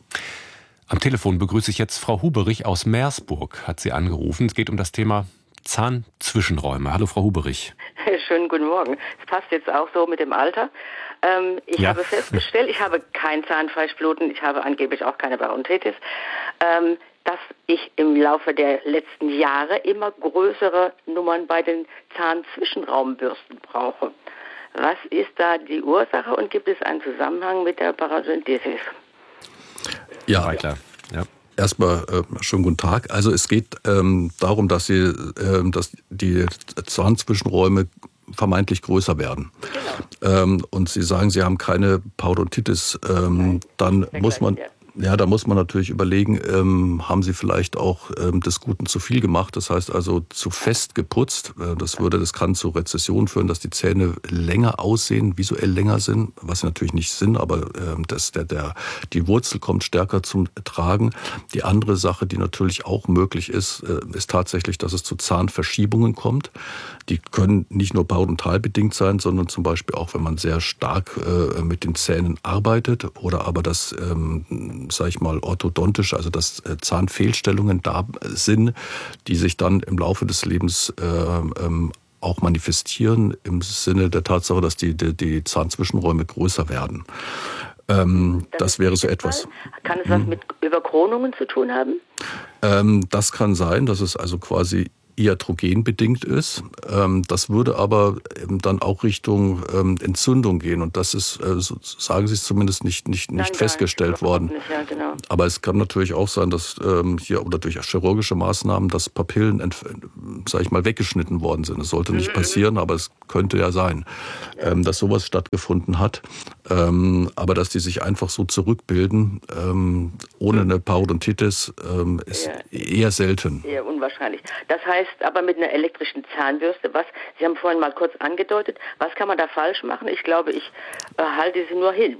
S2: Am Telefon begrüße ich jetzt Frau Huberich aus Meersburg, hat sie angerufen. Es geht um das Thema Zahnzwischenräume. Hallo Frau Huberich.
S9: Schönen guten Morgen. Es passt jetzt auch so mit dem Alter. Ich habe festgestellt, ich habe kein Zahnfleischbluten, ich habe angeblich auch keine Parodontitis, dass ich im Laufe der letzten Jahre immer größere Nummern bei den Zahnzwischenraumbürsten brauche. Was ist da die Ursache und gibt es einen Zusammenhang mit der Parodontitis?
S1: Ja, klar. Ja. Erstmal schönen guten Tag. Also es geht darum, dass die Zahnzwischenräume vermeintlich größer werden. Genau. Und Sie sagen, Sie haben keine Parodontitis. Dann muss man... Ja, da muss man natürlich überlegen, haben Sie vielleicht auch des Guten zu viel gemacht? Das heißt also zu fest geputzt. Das kann zu Rezession führen, dass die Zähne länger aussehen, visuell länger sind, was sie natürlich nicht sind, aber die Wurzel kommt stärker zum Tragen. Die andere Sache, die natürlich auch möglich ist tatsächlich, dass es zu Zahnverschiebungen kommt. Die können nicht nur parodontalbedingt sein, sondern zum Beispiel auch, wenn man sehr stark mit den Zähnen arbeitet oder aber das sage ich mal, orthodontisch, also dass Zahnfehlstellungen da sind, die sich dann im Laufe des Lebens auch manifestieren, im Sinne der Tatsache, dass die Zahnzwischenräume größer werden. Das wäre so etwas.
S9: Kann es was mit Überkronungen zu tun haben?
S1: Das kann sein, dass es also quasi iatrogenbedingt ist. Das würde aber dann auch Richtung Entzündung gehen. Und das ist, sagen Sie es zumindest, nicht festgestellt worden.
S9: Nicht, ja, genau.
S1: Aber es kann natürlich auch sein, dass hier oder durch chirurgische Maßnahmen, dass Papillen, sage ich mal, weggeschnitten worden sind. Es sollte nicht passieren, aber es könnte ja sein, dass sowas stattgefunden hat. Aber dass die sich einfach so zurückbilden, ohne eine Parodontitis, ist eher selten.
S9: Eher unwahrscheinlich. Das heißt aber mit einer elektrischen Zahnbürste, Sie haben vorhin mal kurz angedeutet, was kann man da falsch machen? Ich glaube, ich halte sie nur hin.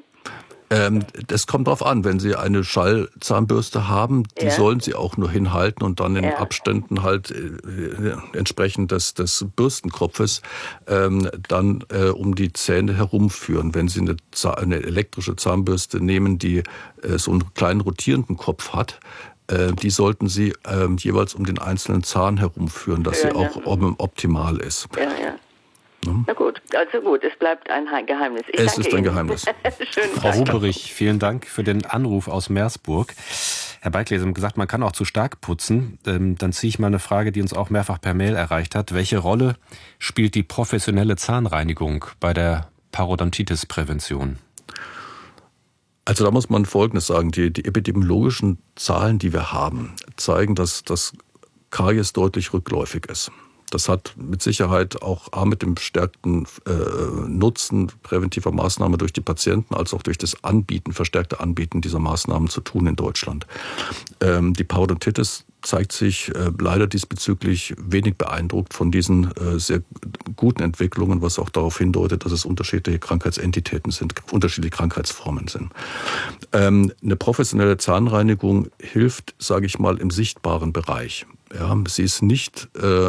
S1: Das kommt drauf an, wenn Sie eine Schallzahnbürste haben, die sollen Sie auch nur hinhalten und dann in Abständen halt entsprechend des Bürstenkopfes dann um die Zähne herumführen. Wenn Sie eine elektrische Zahnbürste nehmen, die so einen kleinen rotierenden Kopf hat, die sollten Sie jeweils um den einzelnen Zahn herumführen, dass sie auch optimal ist.
S9: Ja. Na gut, also gut, es bleibt ein Geheimnis.
S1: Es ist ein Geheimnis.
S2: Frau Huberich, vielen Dank für den Anruf aus Meersburg. Herr Beikle, Sie haben gesagt, man kann auch zu stark putzen. Dann ziehe ich mal eine Frage, die uns auch mehrfach per Mail erreicht hat. Welche Rolle spielt die professionelle Zahnreinigung bei der Parodontitis-Prävention?
S1: Also da muss man Folgendes sagen. Die epidemiologischen Zahlen, die wir haben, zeigen, dass das Karies deutlich rückläufig ist. Das hat mit Sicherheit auch mit dem verstärkten Nutzen präventiver Maßnahmen durch die Patienten als auch durch das verstärkte Anbieten dieser Maßnahmen zu tun in Deutschland. Die Parodontitis zeigt sich leider diesbezüglich wenig beeindruckt von diesen sehr guten Entwicklungen, was auch darauf hindeutet, dass es unterschiedliche Krankheitsentitäten sind, unterschiedliche Krankheitsformen sind. Eine professionelle Zahnreinigung hilft, sage ich mal, im sichtbaren Bereich. Ja, sie ist nicht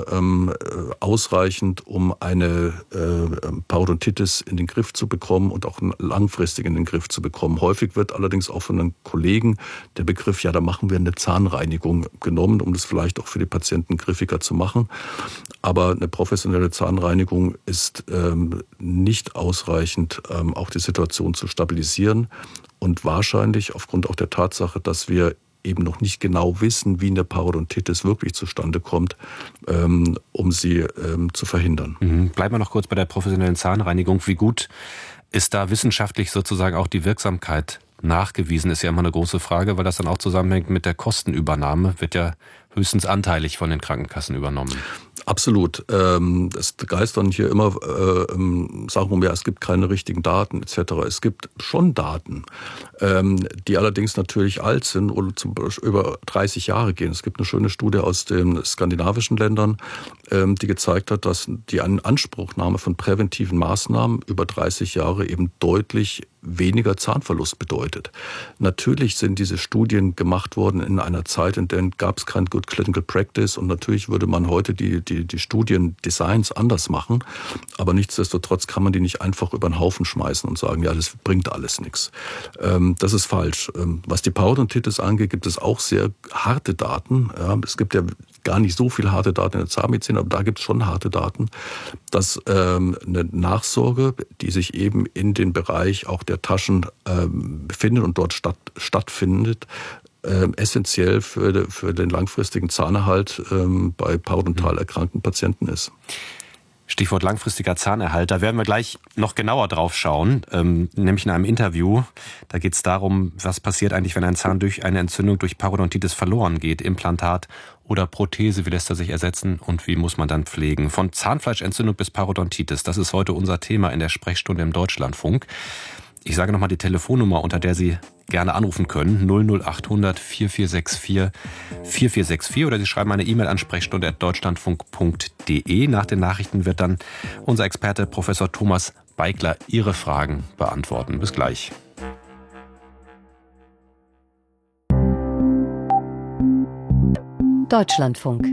S1: ausreichend, um eine Parodontitis in den Griff zu bekommen und auch langfristig in den Griff zu bekommen. Häufig wird allerdings auch von den Kollegen der Begriff, da machen wir eine Zahnreinigung genommen, um das vielleicht auch für die Patienten griffiger zu machen. Aber eine professionelle Zahnreinigung ist nicht ausreichend, auch die Situation zu stabilisieren und wahrscheinlich aufgrund auch der Tatsache, dass wir eben noch nicht genau wissen, wie eine Parodontitis wirklich zustande kommt, um sie zu verhindern.
S2: Bleiben wir noch kurz bei der professionellen Zahnreinigung. Wie gut ist da wissenschaftlich sozusagen auch die Wirksamkeit nachgewiesen? Ist ja immer eine große Frage, weil das dann auch zusammenhängt mit der Kostenübernahme. Wird ja höchstens anteilig von den Krankenkassen übernommen.
S1: Absolut. Es geistern hier immer Sachen um, es gibt keine richtigen Daten etc. Es gibt schon Daten, die allerdings natürlich alt sind oder zum Beispiel über 30 Jahre gehen. Es gibt eine schöne Studie aus den skandinavischen Ländern, die gezeigt hat, dass die Anspruchnahme von präventiven Maßnahmen über 30 Jahre eben deutlich weniger Zahnverlust bedeutet. Natürlich sind diese Studien gemacht worden in einer Zeit, in der gab es kein Good Clinical Practice und natürlich würde man heute die Studiendesigns anders machen, aber nichtsdestotrotz kann man die nicht einfach über den Haufen schmeißen und sagen, das bringt alles nichts. Das ist falsch. Was die Parodontitis angeht, gibt es auch sehr harte Daten. Es gibt ja gar nicht so viele harte Daten in der Zahnmedizin, aber da gibt es schon harte Daten, dass eine Nachsorge, die sich eben in den Bereich auch der Taschen befindet und dort stattfindet, essentiell für den langfristigen Zahnerhalt bei parodontal erkrankten Patienten ist.
S2: Stichwort langfristiger Zahnerhalt, da werden wir gleich noch genauer drauf schauen, nämlich in einem Interview. Da geht es darum, was passiert eigentlich, wenn ein Zahn durch eine Entzündung durch Parodontitis verloren geht, Implantat oder Prothese, wie lässt er sich ersetzen und wie muss man dann pflegen? Von Zahnfleischentzündung bis Parodontitis, das ist heute unser Thema in der Sprechstunde im Deutschlandfunk. Ich sage nochmal die Telefonnummer, unter der Sie gerne anrufen können. 00800 4464 4464 oder Sie schreiben eine E-Mail an sprechstunde@deutschlandfunk.de. Nach den Nachrichten wird dann unser Experte Professor Thomas Beigler Ihre Fragen beantworten. Bis gleich.
S3: Deutschlandfunk.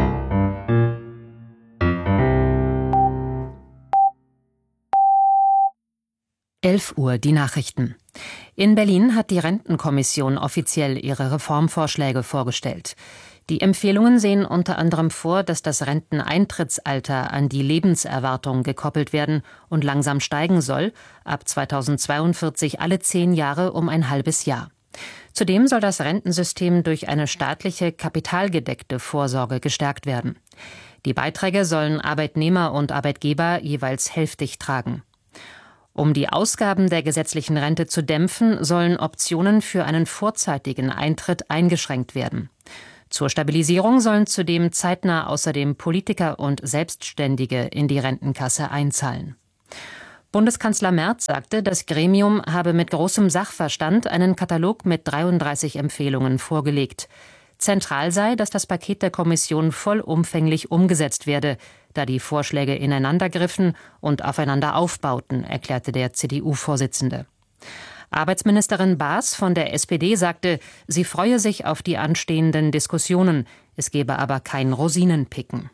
S3: Uhr die Nachrichten. In Berlin hat die Rentenkommission offiziell ihre Reformvorschläge vorgestellt. Die Empfehlungen sehen unter anderem vor, dass das Renteneintrittsalter an die Lebenserwartung gekoppelt werden und langsam steigen soll, ab 2042 alle 10 Jahre um ein halbes Jahr. Zudem soll das Rentensystem durch eine staatliche, kapitalgedeckte Vorsorge gestärkt werden. Die Beiträge sollen Arbeitnehmer und Arbeitgeber jeweils hälftig tragen. Um die Ausgaben der gesetzlichen Rente zu dämpfen, sollen Optionen für einen vorzeitigen Eintritt eingeschränkt werden. Zur Stabilisierung sollen zudem zeitnah außerdem Politiker und Selbstständige in die Rentenkasse einzahlen. Bundeskanzler Merz sagte, das Gremium habe mit großem Sachverstand einen Katalog mit 33 Empfehlungen vorgelegt. Zentral sei, dass das Paket der Kommission vollumfänglich umgesetzt werde, da die Vorschläge ineinandergriffen und aufeinander aufbauten, erklärte der CDU-Vorsitzende. Arbeitsministerin Baas von der SPD sagte, sie freue sich auf die anstehenden Diskussionen, es gebe aber kein Rosinenpicken.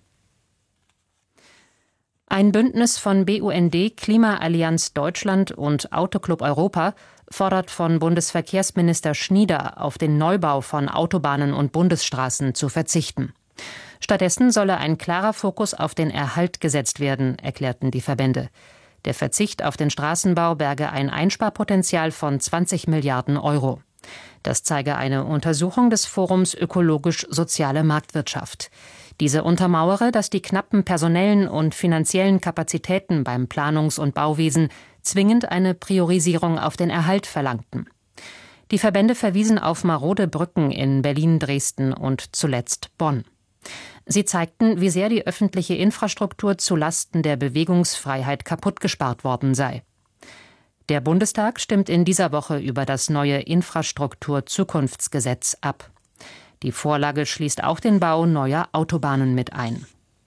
S3: Ein Bündnis von BUND, Klimaallianz Deutschland und Autoclub Europa fordert von Bundesverkehrsminister Schnieder, auf den Neubau von Autobahnen und Bundesstraßen zu verzichten. Stattdessen solle ein klarer Fokus auf den Erhalt gesetzt werden, erklärten die Verbände. Der Verzicht auf den Straßenbau berge ein Einsparpotenzial von 20 Milliarden Euro. Das zeige eine Untersuchung des Forums Ökologisch-Soziale Marktwirtschaft. Diese untermauere, dass die knappen personellen und finanziellen Kapazitäten beim Planungs- und Bauwesen zwingend eine Priorisierung auf den Erhalt verlangten. Die Verbände verwiesen auf marode Brücken in Berlin, Dresden und zuletzt Bonn. Sie zeigten, wie sehr die öffentliche Infrastruktur zulasten der Bewegungsfreiheit kaputtgespart worden sei. Der Bundestag stimmt in dieser Woche über das neue Infrastrukturzukunftsgesetz ab. Die Vorlage schließt auch den Bau neuer Autobahnen mit ein.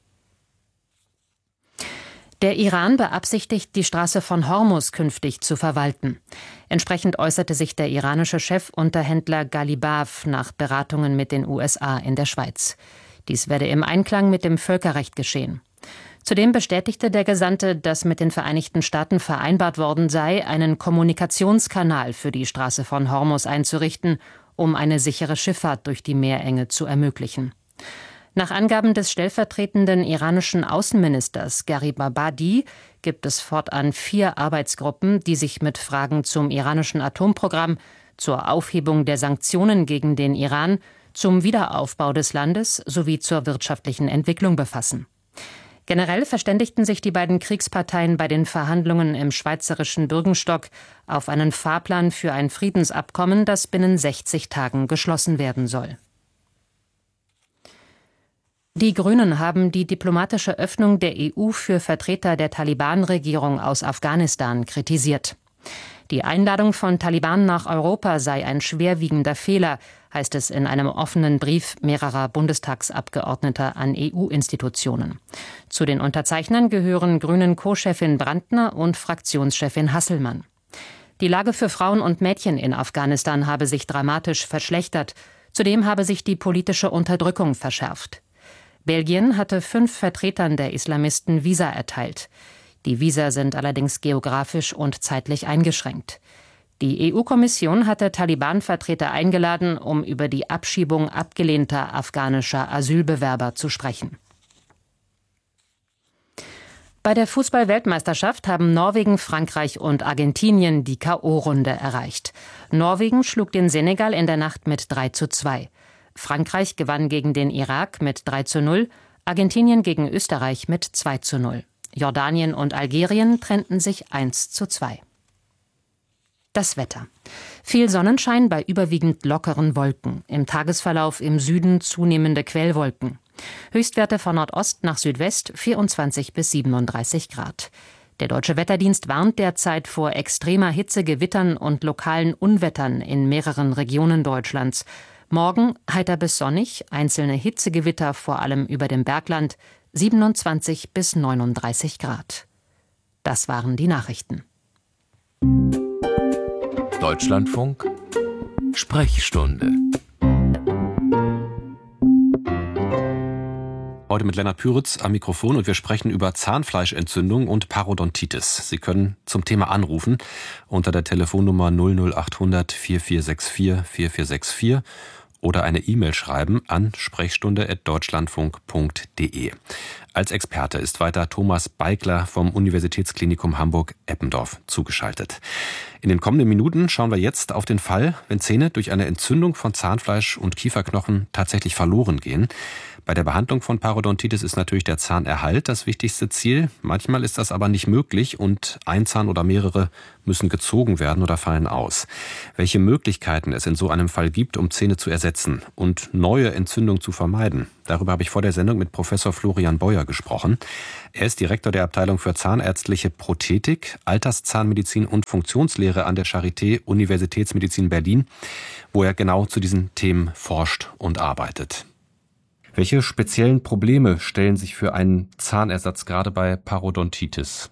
S3: Der Iran beabsichtigt, die Straße von Hormuz künftig zu verwalten. Entsprechend äußerte sich der iranische Chefunterhändler Ghalibaf nach Beratungen mit den USA in der Schweiz. Dies werde im Einklang mit dem Völkerrecht geschehen. Zudem bestätigte der Gesandte, dass mit den Vereinigten Staaten vereinbart worden sei, einen Kommunikationskanal für die Straße von Hormuz einzurichten, um eine sichere Schifffahrt durch die Meerenge zu ermöglichen. Nach Angaben des stellvertretenden iranischen Außenministers Garib Abadi gibt es fortan 4 Arbeitsgruppen, die sich mit Fragen zum iranischen Atomprogramm, zur Aufhebung der Sanktionen gegen den Iran, zum Wiederaufbau des Landes sowie zur wirtschaftlichen Entwicklung befassen. Generell verständigten sich die beiden Kriegsparteien bei den Verhandlungen im schweizerischen Bürgenstock auf einen Fahrplan für ein Friedensabkommen, das binnen 60 Tagen geschlossen werden soll. Die Grünen haben die diplomatische Öffnung der EU für Vertreter der Taliban-Regierung aus Afghanistan kritisiert. Die Einladung von Taliban nach Europa sei ein schwerwiegender Fehler, heißt es in einem offenen Brief mehrerer Bundestagsabgeordneter an EU-Institutionen. Zu den Unterzeichnern gehören Grünen-Co-Chefin Brandner und Fraktionschefin Hasselmann. Die Lage für Frauen und Mädchen in Afghanistan habe sich dramatisch verschlechtert. Zudem habe sich die politische Unterdrückung verschärft. Belgien hatte 5 Vertretern der Islamisten Visa erteilt. Die Visa sind allerdings geografisch und zeitlich eingeschränkt. Die EU-Kommission hatte Taliban-Vertreter eingeladen, um über die Abschiebung abgelehnter afghanischer Asylbewerber zu sprechen. Bei der Fußball-Weltmeisterschaft haben Norwegen, Frankreich und Argentinien die K.O.-Runde erreicht. Norwegen schlug den Senegal in der Nacht mit 3:2. Frankreich gewann gegen den Irak mit 3:0, Argentinien gegen Österreich mit 2:0. Jordanien und Algerien trennten sich 1:2. Das Wetter. Viel Sonnenschein bei überwiegend lockeren Wolken. Im Tagesverlauf im Süden zunehmende Quellwolken. Höchstwerte von Nordost nach Südwest 24 bis 37 Grad. Der Deutsche Wetterdienst warnt derzeit vor extremer Hitze, Gewittern und lokalen Unwettern in mehreren Regionen Deutschlands. Morgen heiter bis sonnig, einzelne Hitzegewitter vor allem über dem Bergland, 27 bis 39 Grad. Das waren die Nachrichten.
S10: Deutschlandfunk Sprechstunde.
S2: Heute mit Lennart Püritz am Mikrofon und wir sprechen über Zahnfleischentzündung und Parodontitis. Sie können zum Thema anrufen unter der Telefonnummer 00800 4464 4464 oder eine E-Mail schreiben an sprechstunde@deutschlandfunk.de. Als Experte ist weiter Thomas Beigler vom Universitätsklinikum Hamburg-Eppendorf zugeschaltet. In den kommenden Minuten schauen wir jetzt auf den Fall, wenn Zähne durch eine Entzündung von Zahnfleisch und Kieferknochen tatsächlich verloren gehen. Bei der Behandlung von Parodontitis ist natürlich der Zahnerhalt das wichtigste Ziel. Manchmal ist das aber nicht möglich und ein Zahn oder mehrere müssen gezogen werden oder fallen aus. Welche Möglichkeiten es in so einem Fall gibt, um Zähne zu ersetzen und neue Entzündungen zu vermeiden, darüber habe ich vor der Sendung mit Professor Florian Beuer gesprochen. Er ist Direktor der Abteilung für zahnärztliche Prothetik, Alterszahnmedizin und Funktionslehre an der Charité Universitätsmedizin Berlin, wo er genau zu diesen Themen forscht und arbeitet. Welche speziellen Probleme stellen sich für einen Zahnersatz gerade bei Parodontitis?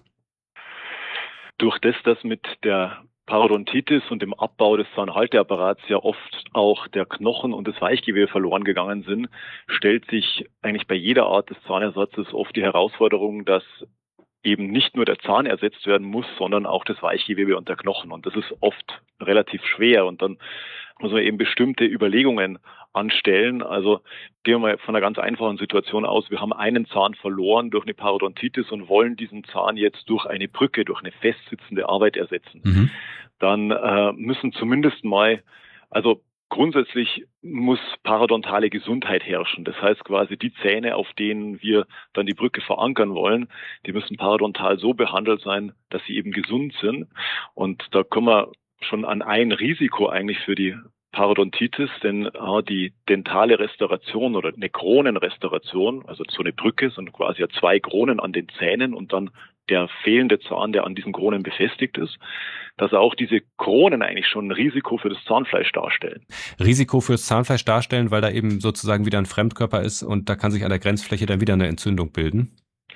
S11: Durch das mit der Parodontitis und dem Abbau des Zahnhalteapparats ja oft auch der Knochen und das Weichgewebe verloren gegangen sind, stellt sich eigentlich bei jeder Art des Zahnersatzes oft die Herausforderung, dass eben nicht nur der Zahn ersetzt werden muss, sondern auch das Weichgewebe und der Knochen. Und das ist oft relativ schwer. Und dann muss man eben bestimmte Überlegungen anstellen. Also gehen wir mal von einer ganz einfachen Situation aus. Wir haben einen Zahn verloren durch eine Parodontitis und wollen diesen Zahn jetzt durch eine Brücke, durch eine festsitzende Arbeit ersetzen. Dann müssen zumindest mal, also grundsätzlich muss parodontale Gesundheit herrschen. Das heißt quasi die Zähne, auf denen wir dann die Brücke verankern wollen, die müssen parodontal so behandelt sein, dass sie eben gesund sind. Und da kommen wir schon an ein Risiko eigentlich für die Parodontitis, denn die dentale Restauration oder eine Kronenrestauration, also so eine Brücke, sind quasi ja 2 Kronen an den Zähnen und dann der fehlende Zahn, der an diesen Kronen befestigt ist, dass auch diese Kronen eigentlich schon ein Risiko für das Zahnfleisch darstellen.
S2: Risiko fürs Zahnfleisch darstellen, weil da eben sozusagen wieder ein Fremdkörper ist und da kann sich an der Grenzfläche dann wieder eine Entzündung bilden?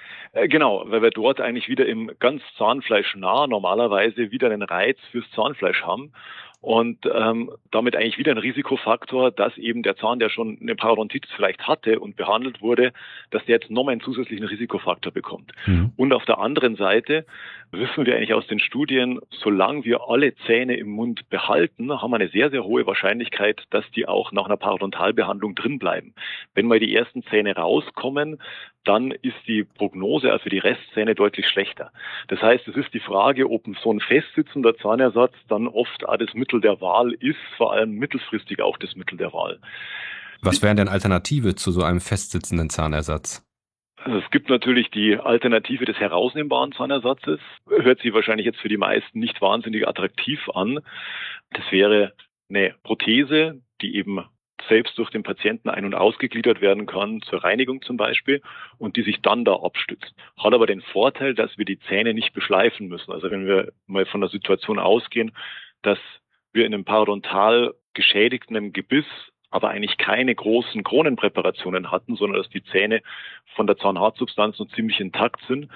S11: Genau, weil wir dort eigentlich wieder im ganz zahnfleischnah normalerweise wieder einen Reiz fürs Zahnfleisch haben. Und damit eigentlich wieder ein Risikofaktor, dass eben der Zahn, der schon eine Parodontitis vielleicht hatte und behandelt wurde, dass der jetzt nochmal einen zusätzlichen Risikofaktor bekommt. Und auf der anderen Seite wissen wir eigentlich aus den Studien, solange wir alle Zähne im Mund behalten, haben wir eine sehr, sehr hohe Wahrscheinlichkeit, dass die auch nach einer Parodontalbehandlung drin bleiben. Wenn mal die ersten Zähne rauskommen, dann ist die Prognose für die Restzähne deutlich schlechter. Das heißt, es ist die Frage, ob so ein festsitzender Zahnersatz dann oft auch das Mittel der Wahl ist, vor allem mittelfristig auch das Mittel der Wahl.
S2: Was wären denn Alternative zu so einem festsitzenden Zahnersatz?
S11: Also es gibt natürlich die Alternative des herausnehmbaren Zahnersatzes. Hört sich wahrscheinlich jetzt für die meisten nicht wahnsinnig attraktiv an. Das wäre eine Prothese, die eben selbst durch den Patienten ein- und ausgegliedert werden kann, zur Reinigung zum Beispiel, und die sich dann da abstützt. Hat aber den Vorteil, dass wir die Zähne nicht beschleifen müssen. Also wenn wir mal von der Situation ausgehen, dass wir in einem parodontal geschädigten Gebiss aber eigentlich keine großen Kronenpräparationen hatten, sondern dass die Zähne von der Zahnhartsubstanz noch ziemlich intakt sind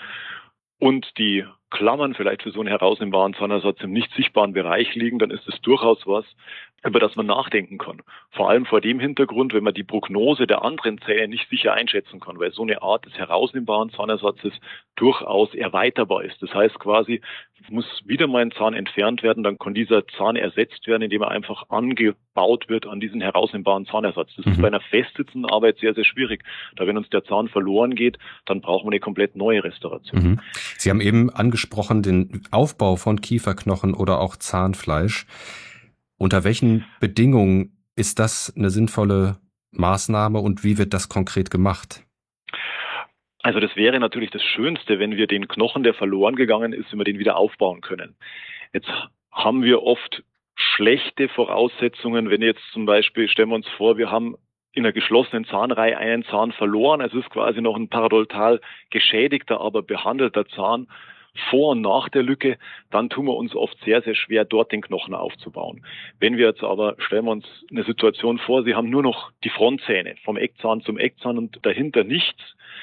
S11: und die Klammern vielleicht für so einen herausnehmbaren Zahnersatz im nicht sichtbaren Bereich liegen, dann ist es durchaus was, über das man nachdenken kann. Vor allem vor dem Hintergrund, wenn man die Prognose der anderen Zähne nicht sicher einschätzen kann, weil so eine Art des herausnehmbaren Zahnersatzes durchaus erweiterbar ist. Das heißt quasi, muss wieder mal ein Zahn entfernt werden, dann kann dieser Zahn ersetzt werden, indem er einfach angebaut wird an diesen herausnehmbaren Zahnersatz. Das ist bei einer festsitzenden Arbeit sehr, sehr schwierig. Da wenn uns der Zahn verloren geht, dann brauchen wir eine komplett neue Restauration.
S2: Sie haben eben angesprochen den Aufbau von Kieferknochen oder auch Zahnfleisch. Unter welchen Bedingungen ist das eine sinnvolle Maßnahme und wie wird das konkret gemacht?
S11: Also das wäre natürlich das Schönste, wenn wir den Knochen, der verloren gegangen ist, wenn wir den wieder aufbauen können. Jetzt haben wir oft schlechte Voraussetzungen, wenn jetzt zum Beispiel, stellen wir uns vor, wir haben in einer geschlossenen Zahnreihe einen Zahn verloren, es ist quasi noch ein parodontal geschädigter, aber behandelter Zahn vor und nach der Lücke, dann tun wir uns oft sehr, sehr schwer, dort den Knochen aufzubauen. Wenn wir jetzt aber, stellen wir uns eine Situation vor, Sie haben nur noch die Frontzähne, vom Eckzahn zum Eckzahn und dahinter nichts.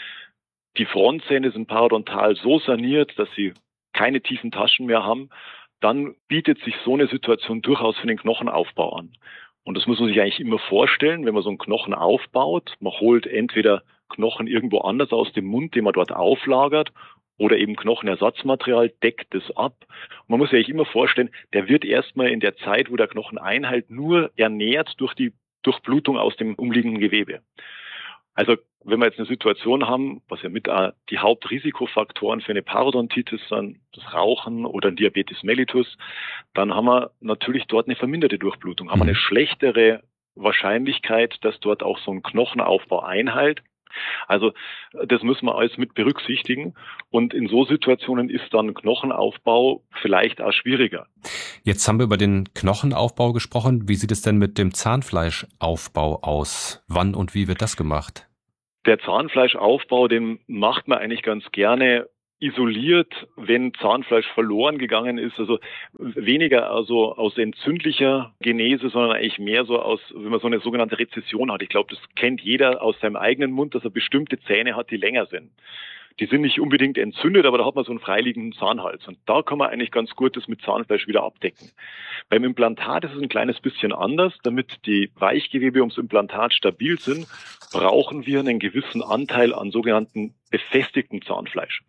S11: Die Frontzähne sind parodontal so saniert, dass Sie keine tiefen Taschen mehr haben, dann bietet sich so eine Situation durchaus für den Knochenaufbau an. Und das muss man sich eigentlich immer vorstellen, wenn man so einen Knochen aufbaut. Man holt entweder Knochen irgendwo anders aus dem Mund, den man dort auflagert, oder eben Knochenersatzmaterial, deckt es ab. Und man muss sich eigentlich immer vorstellen, der wird erstmal in der Zeit, wo der Knochen einhält, nur ernährt durch die Durchblutung aus dem umliegenden Gewebe. Also wenn wir jetzt eine Situation haben, was ja mit die Hauptrisikofaktoren für eine Parodontitis sind, das Rauchen oder ein Diabetes mellitus, dann haben wir natürlich dort eine verminderte Durchblutung, haben wir eine schlechtere Wahrscheinlichkeit, dass dort auch so ein Knochenaufbau einhält. Also das müssen wir alles mit berücksichtigen und in so Situationen ist dann Knochenaufbau vielleicht auch schwieriger.
S2: Jetzt haben wir über den Knochenaufbau gesprochen. Wie sieht es denn mit dem Zahnfleischaufbau aus? Wann und wie wird das gemacht?
S11: Der Zahnfleischaufbau, den macht man eigentlich ganz gerne isoliert, wenn Zahnfleisch verloren gegangen ist, also weniger also aus entzündlicher Genese, sondern eigentlich mehr so aus, wenn man so eine sogenannte Rezession hat. Ich glaube, das kennt jeder aus seinem eigenen Mund, dass er bestimmte Zähne hat, die länger sind. Die sind nicht unbedingt entzündet, aber da hat man so einen freiliegenden Zahnhals. Und da kann man eigentlich ganz gut das mit Zahnfleisch wieder abdecken. Beim Implantat ist es ein kleines bisschen anders. Damit die Weichgewebe ums Implantat stabil sind, brauchen wir einen gewissen Anteil an sogenannten befestigten Zahnfleisch.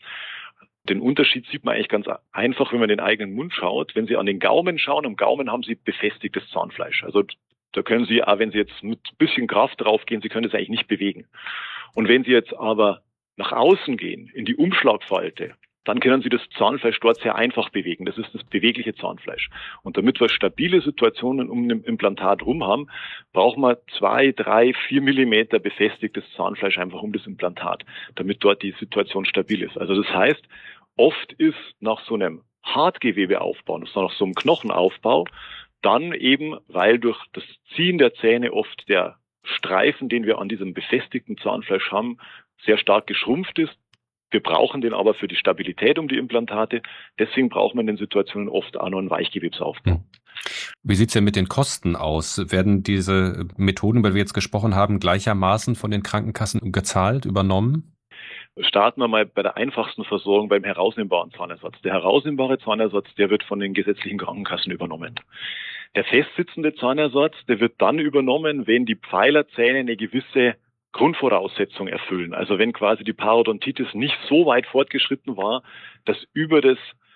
S11: Den Unterschied sieht man eigentlich ganz einfach, wenn man in den eigenen Mund schaut. Wenn Sie an den Gaumen schauen, am Gaumen haben Sie befestigtes Zahnfleisch. Also da können Sie, auch wenn Sie jetzt mit ein bisschen Kraft draufgehen, Sie können das eigentlich nicht bewegen. Und wenn Sie jetzt aber nach außen gehen, in die Umschlagfalte, dann können Sie das Zahnfleisch dort sehr einfach bewegen. Das ist das bewegliche Zahnfleisch. Und damit wir stabile Situationen um ein Implantat rum haben, brauchen wir 2, 3, 4 Millimeter befestigtes Zahnfleisch einfach um das Implantat, damit dort die Situation stabil ist. Also das heißt, oft ist nach so einem Hartgewebeaufbau, nach so einem Knochenaufbau, dann eben, weil durch das Ziehen der Zähne oft der Streifen, den wir an diesem befestigten Zahnfleisch haben, sehr stark geschrumpft ist. Wir brauchen den aber für die Stabilität um die Implantate. Deswegen brauchen wir in den Situationen oft auch noch einen Weichgewebsaufbau.
S2: Wie sieht's denn mit den Kosten aus? Werden diese Methoden, über die wir jetzt gesprochen haben, gleichermaßen von den Krankenkassen gezahlt, übernommen?
S11: Starten wir mal bei der einfachsten Versorgung beim herausnehmbaren Zahnersatz. Der herausnehmbare Zahnersatz, der wird von den gesetzlichen Krankenkassen übernommen. Der festsitzende Zahnersatz, der wird dann übernommen, wenn die Pfeilerzähne eine gewisse Grundvoraussetzung erfüllen. Also wenn quasi die Parodontitis nicht so weit fortgeschritten war, dass über das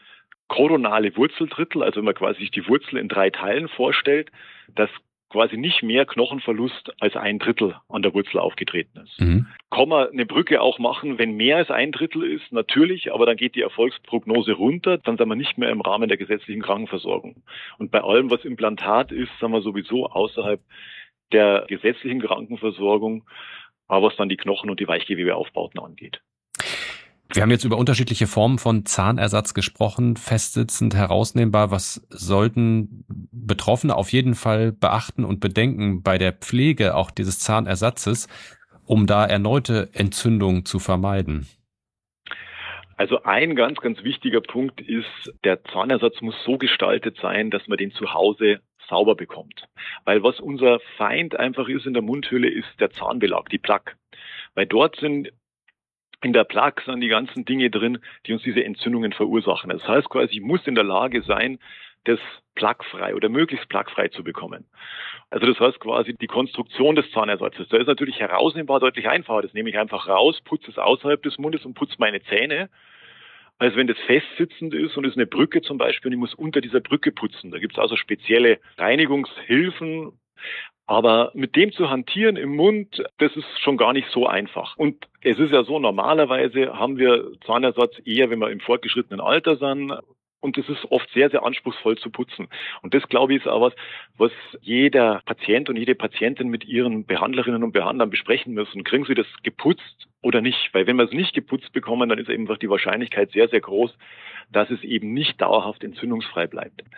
S11: koronale Wurzeldrittel, also wenn man quasi sich die Wurzel in 3 Teilen vorstellt, dass quasi nicht mehr Knochenverlust als 1/3 an der Wurzel aufgetreten ist. Kann man eine Brücke auch machen, wenn mehr als 1/3 ist, natürlich, aber dann geht die Erfolgsprognose runter, dann sind wir nicht mehr im Rahmen der gesetzlichen Krankenversorgung. Und bei allem, was Implantat ist, sind wir sowieso außerhalb der gesetzlichen Krankenversorgung, aber was dann die Knochen- und die Weichgewebeaufbauten angeht.
S2: Wir haben jetzt über unterschiedliche Formen von Zahnersatz gesprochen, festsitzend, herausnehmbar. Was sollten Betroffene auf jeden Fall beachten und bedenken bei der Pflege auch dieses Zahnersatzes, um da erneute Entzündungen zu vermeiden?
S11: Also ein ganz, ganz wichtiger Punkt ist, der Zahnersatz muss so gestaltet sein, dass man den zu Hause sauber bekommt. Weil was unser Feind einfach ist in der Mundhöhle, ist der Zahnbelag, die Plaque. Weil dort sind in der Plaque sind die ganzen Dinge drin, die uns diese Entzündungen verursachen. Das heißt quasi, ich muss in der Lage sein, das plaquefrei oder möglichst plaquefrei zu bekommen. Also das heißt quasi die Konstruktion des Zahnersatzes. Da ist natürlich herausnehmbar deutlich einfacher. Das nehme ich einfach raus, putze es außerhalb des Mundes und putze meine Zähne. Als wenn das festsitzend ist und ist eine Brücke zum Beispiel und ich muss unter dieser Brücke putzen. Da gibt es also spezielle Reinigungshilfen. Aber mit dem zu hantieren im Mund, das ist schon gar nicht so einfach. Und es ist ja so, normalerweise haben wir Zahnersatz eher, wenn wir im fortgeschrittenen Alter sind. Und es ist oft sehr, sehr anspruchsvoll zu putzen. Und das, glaube ich, ist auch was jeder Patient und jede Patientin mit ihren Behandlerinnen und Behandlern besprechen müssen. Kriegen sie das geputzt oder nicht? Weil wenn wir es nicht geputzt bekommen, dann ist eben die Wahrscheinlichkeit sehr, sehr groß, dass es eben nicht dauerhaft entzündungsfrei bleibt.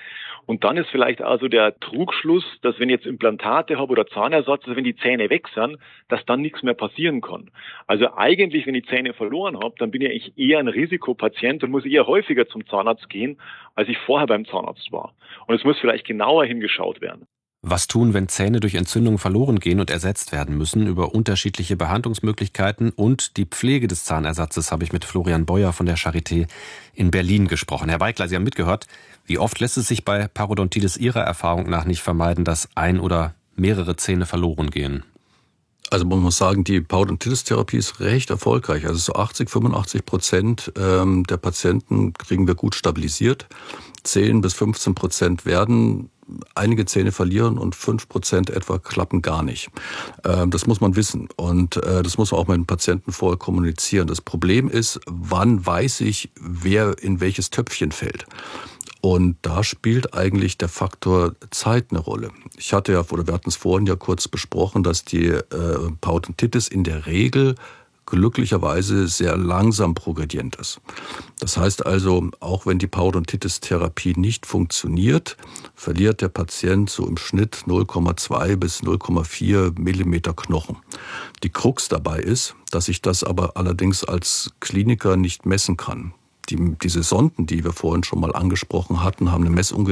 S11: Und dann ist vielleicht also der Trugschluss, dass wenn ich jetzt Implantate habe oder Zahnersatz, also wenn die Zähne weg sind, dass dann nichts mehr passieren kann. Also eigentlich, wenn ich Zähne verloren habe, dann bin ich eigentlich eher ein Risikopatient und muss eher häufiger zum Zahnarzt gehen, als ich vorher beim Zahnarzt war. Und es muss vielleicht genauer hingeschaut werden.
S2: Was tun, wenn Zähne durch Entzündungen verloren gehen und ersetzt werden müssen? Über unterschiedliche Behandlungsmöglichkeiten und die Pflege des Zahnersatzes habe ich mit Florian Beuer von der Charité in Berlin gesprochen. Herr Weikler, Sie haben mitgehört. Wie oft lässt es sich bei Parodontitis Ihrer Erfahrung nach nicht vermeiden, dass ein oder mehrere Zähne verloren gehen?
S1: Also man muss sagen, die Parodontitis-Therapie ist recht erfolgreich. Also so 80-85% der Patienten kriegen wir gut stabilisiert. 10-15% werden einige Zähne verlieren und 5% etwa klappen gar nicht. Das muss man wissen und das muss man auch mit den Patienten vorher kommunizieren. Das Problem ist, wann weiß ich, wer in welches Töpfchen fällt? Und da spielt eigentlich der Faktor Zeit eine Rolle. Wir hatten es vorhin ja kurz besprochen, dass die Parodontitis in der Regel glücklicherweise sehr langsam progredient ist. Das heißt also, auch wenn die Parodontitis-Therapie nicht funktioniert, verliert der Patient so im Schnitt 0,2 bis 0,4 Millimeter Knochen. Die Krux dabei ist, dass ich das aber allerdings als Kliniker nicht messen kann. Diese Sonden, die wir vorhin schon mal angesprochen hatten, haben eine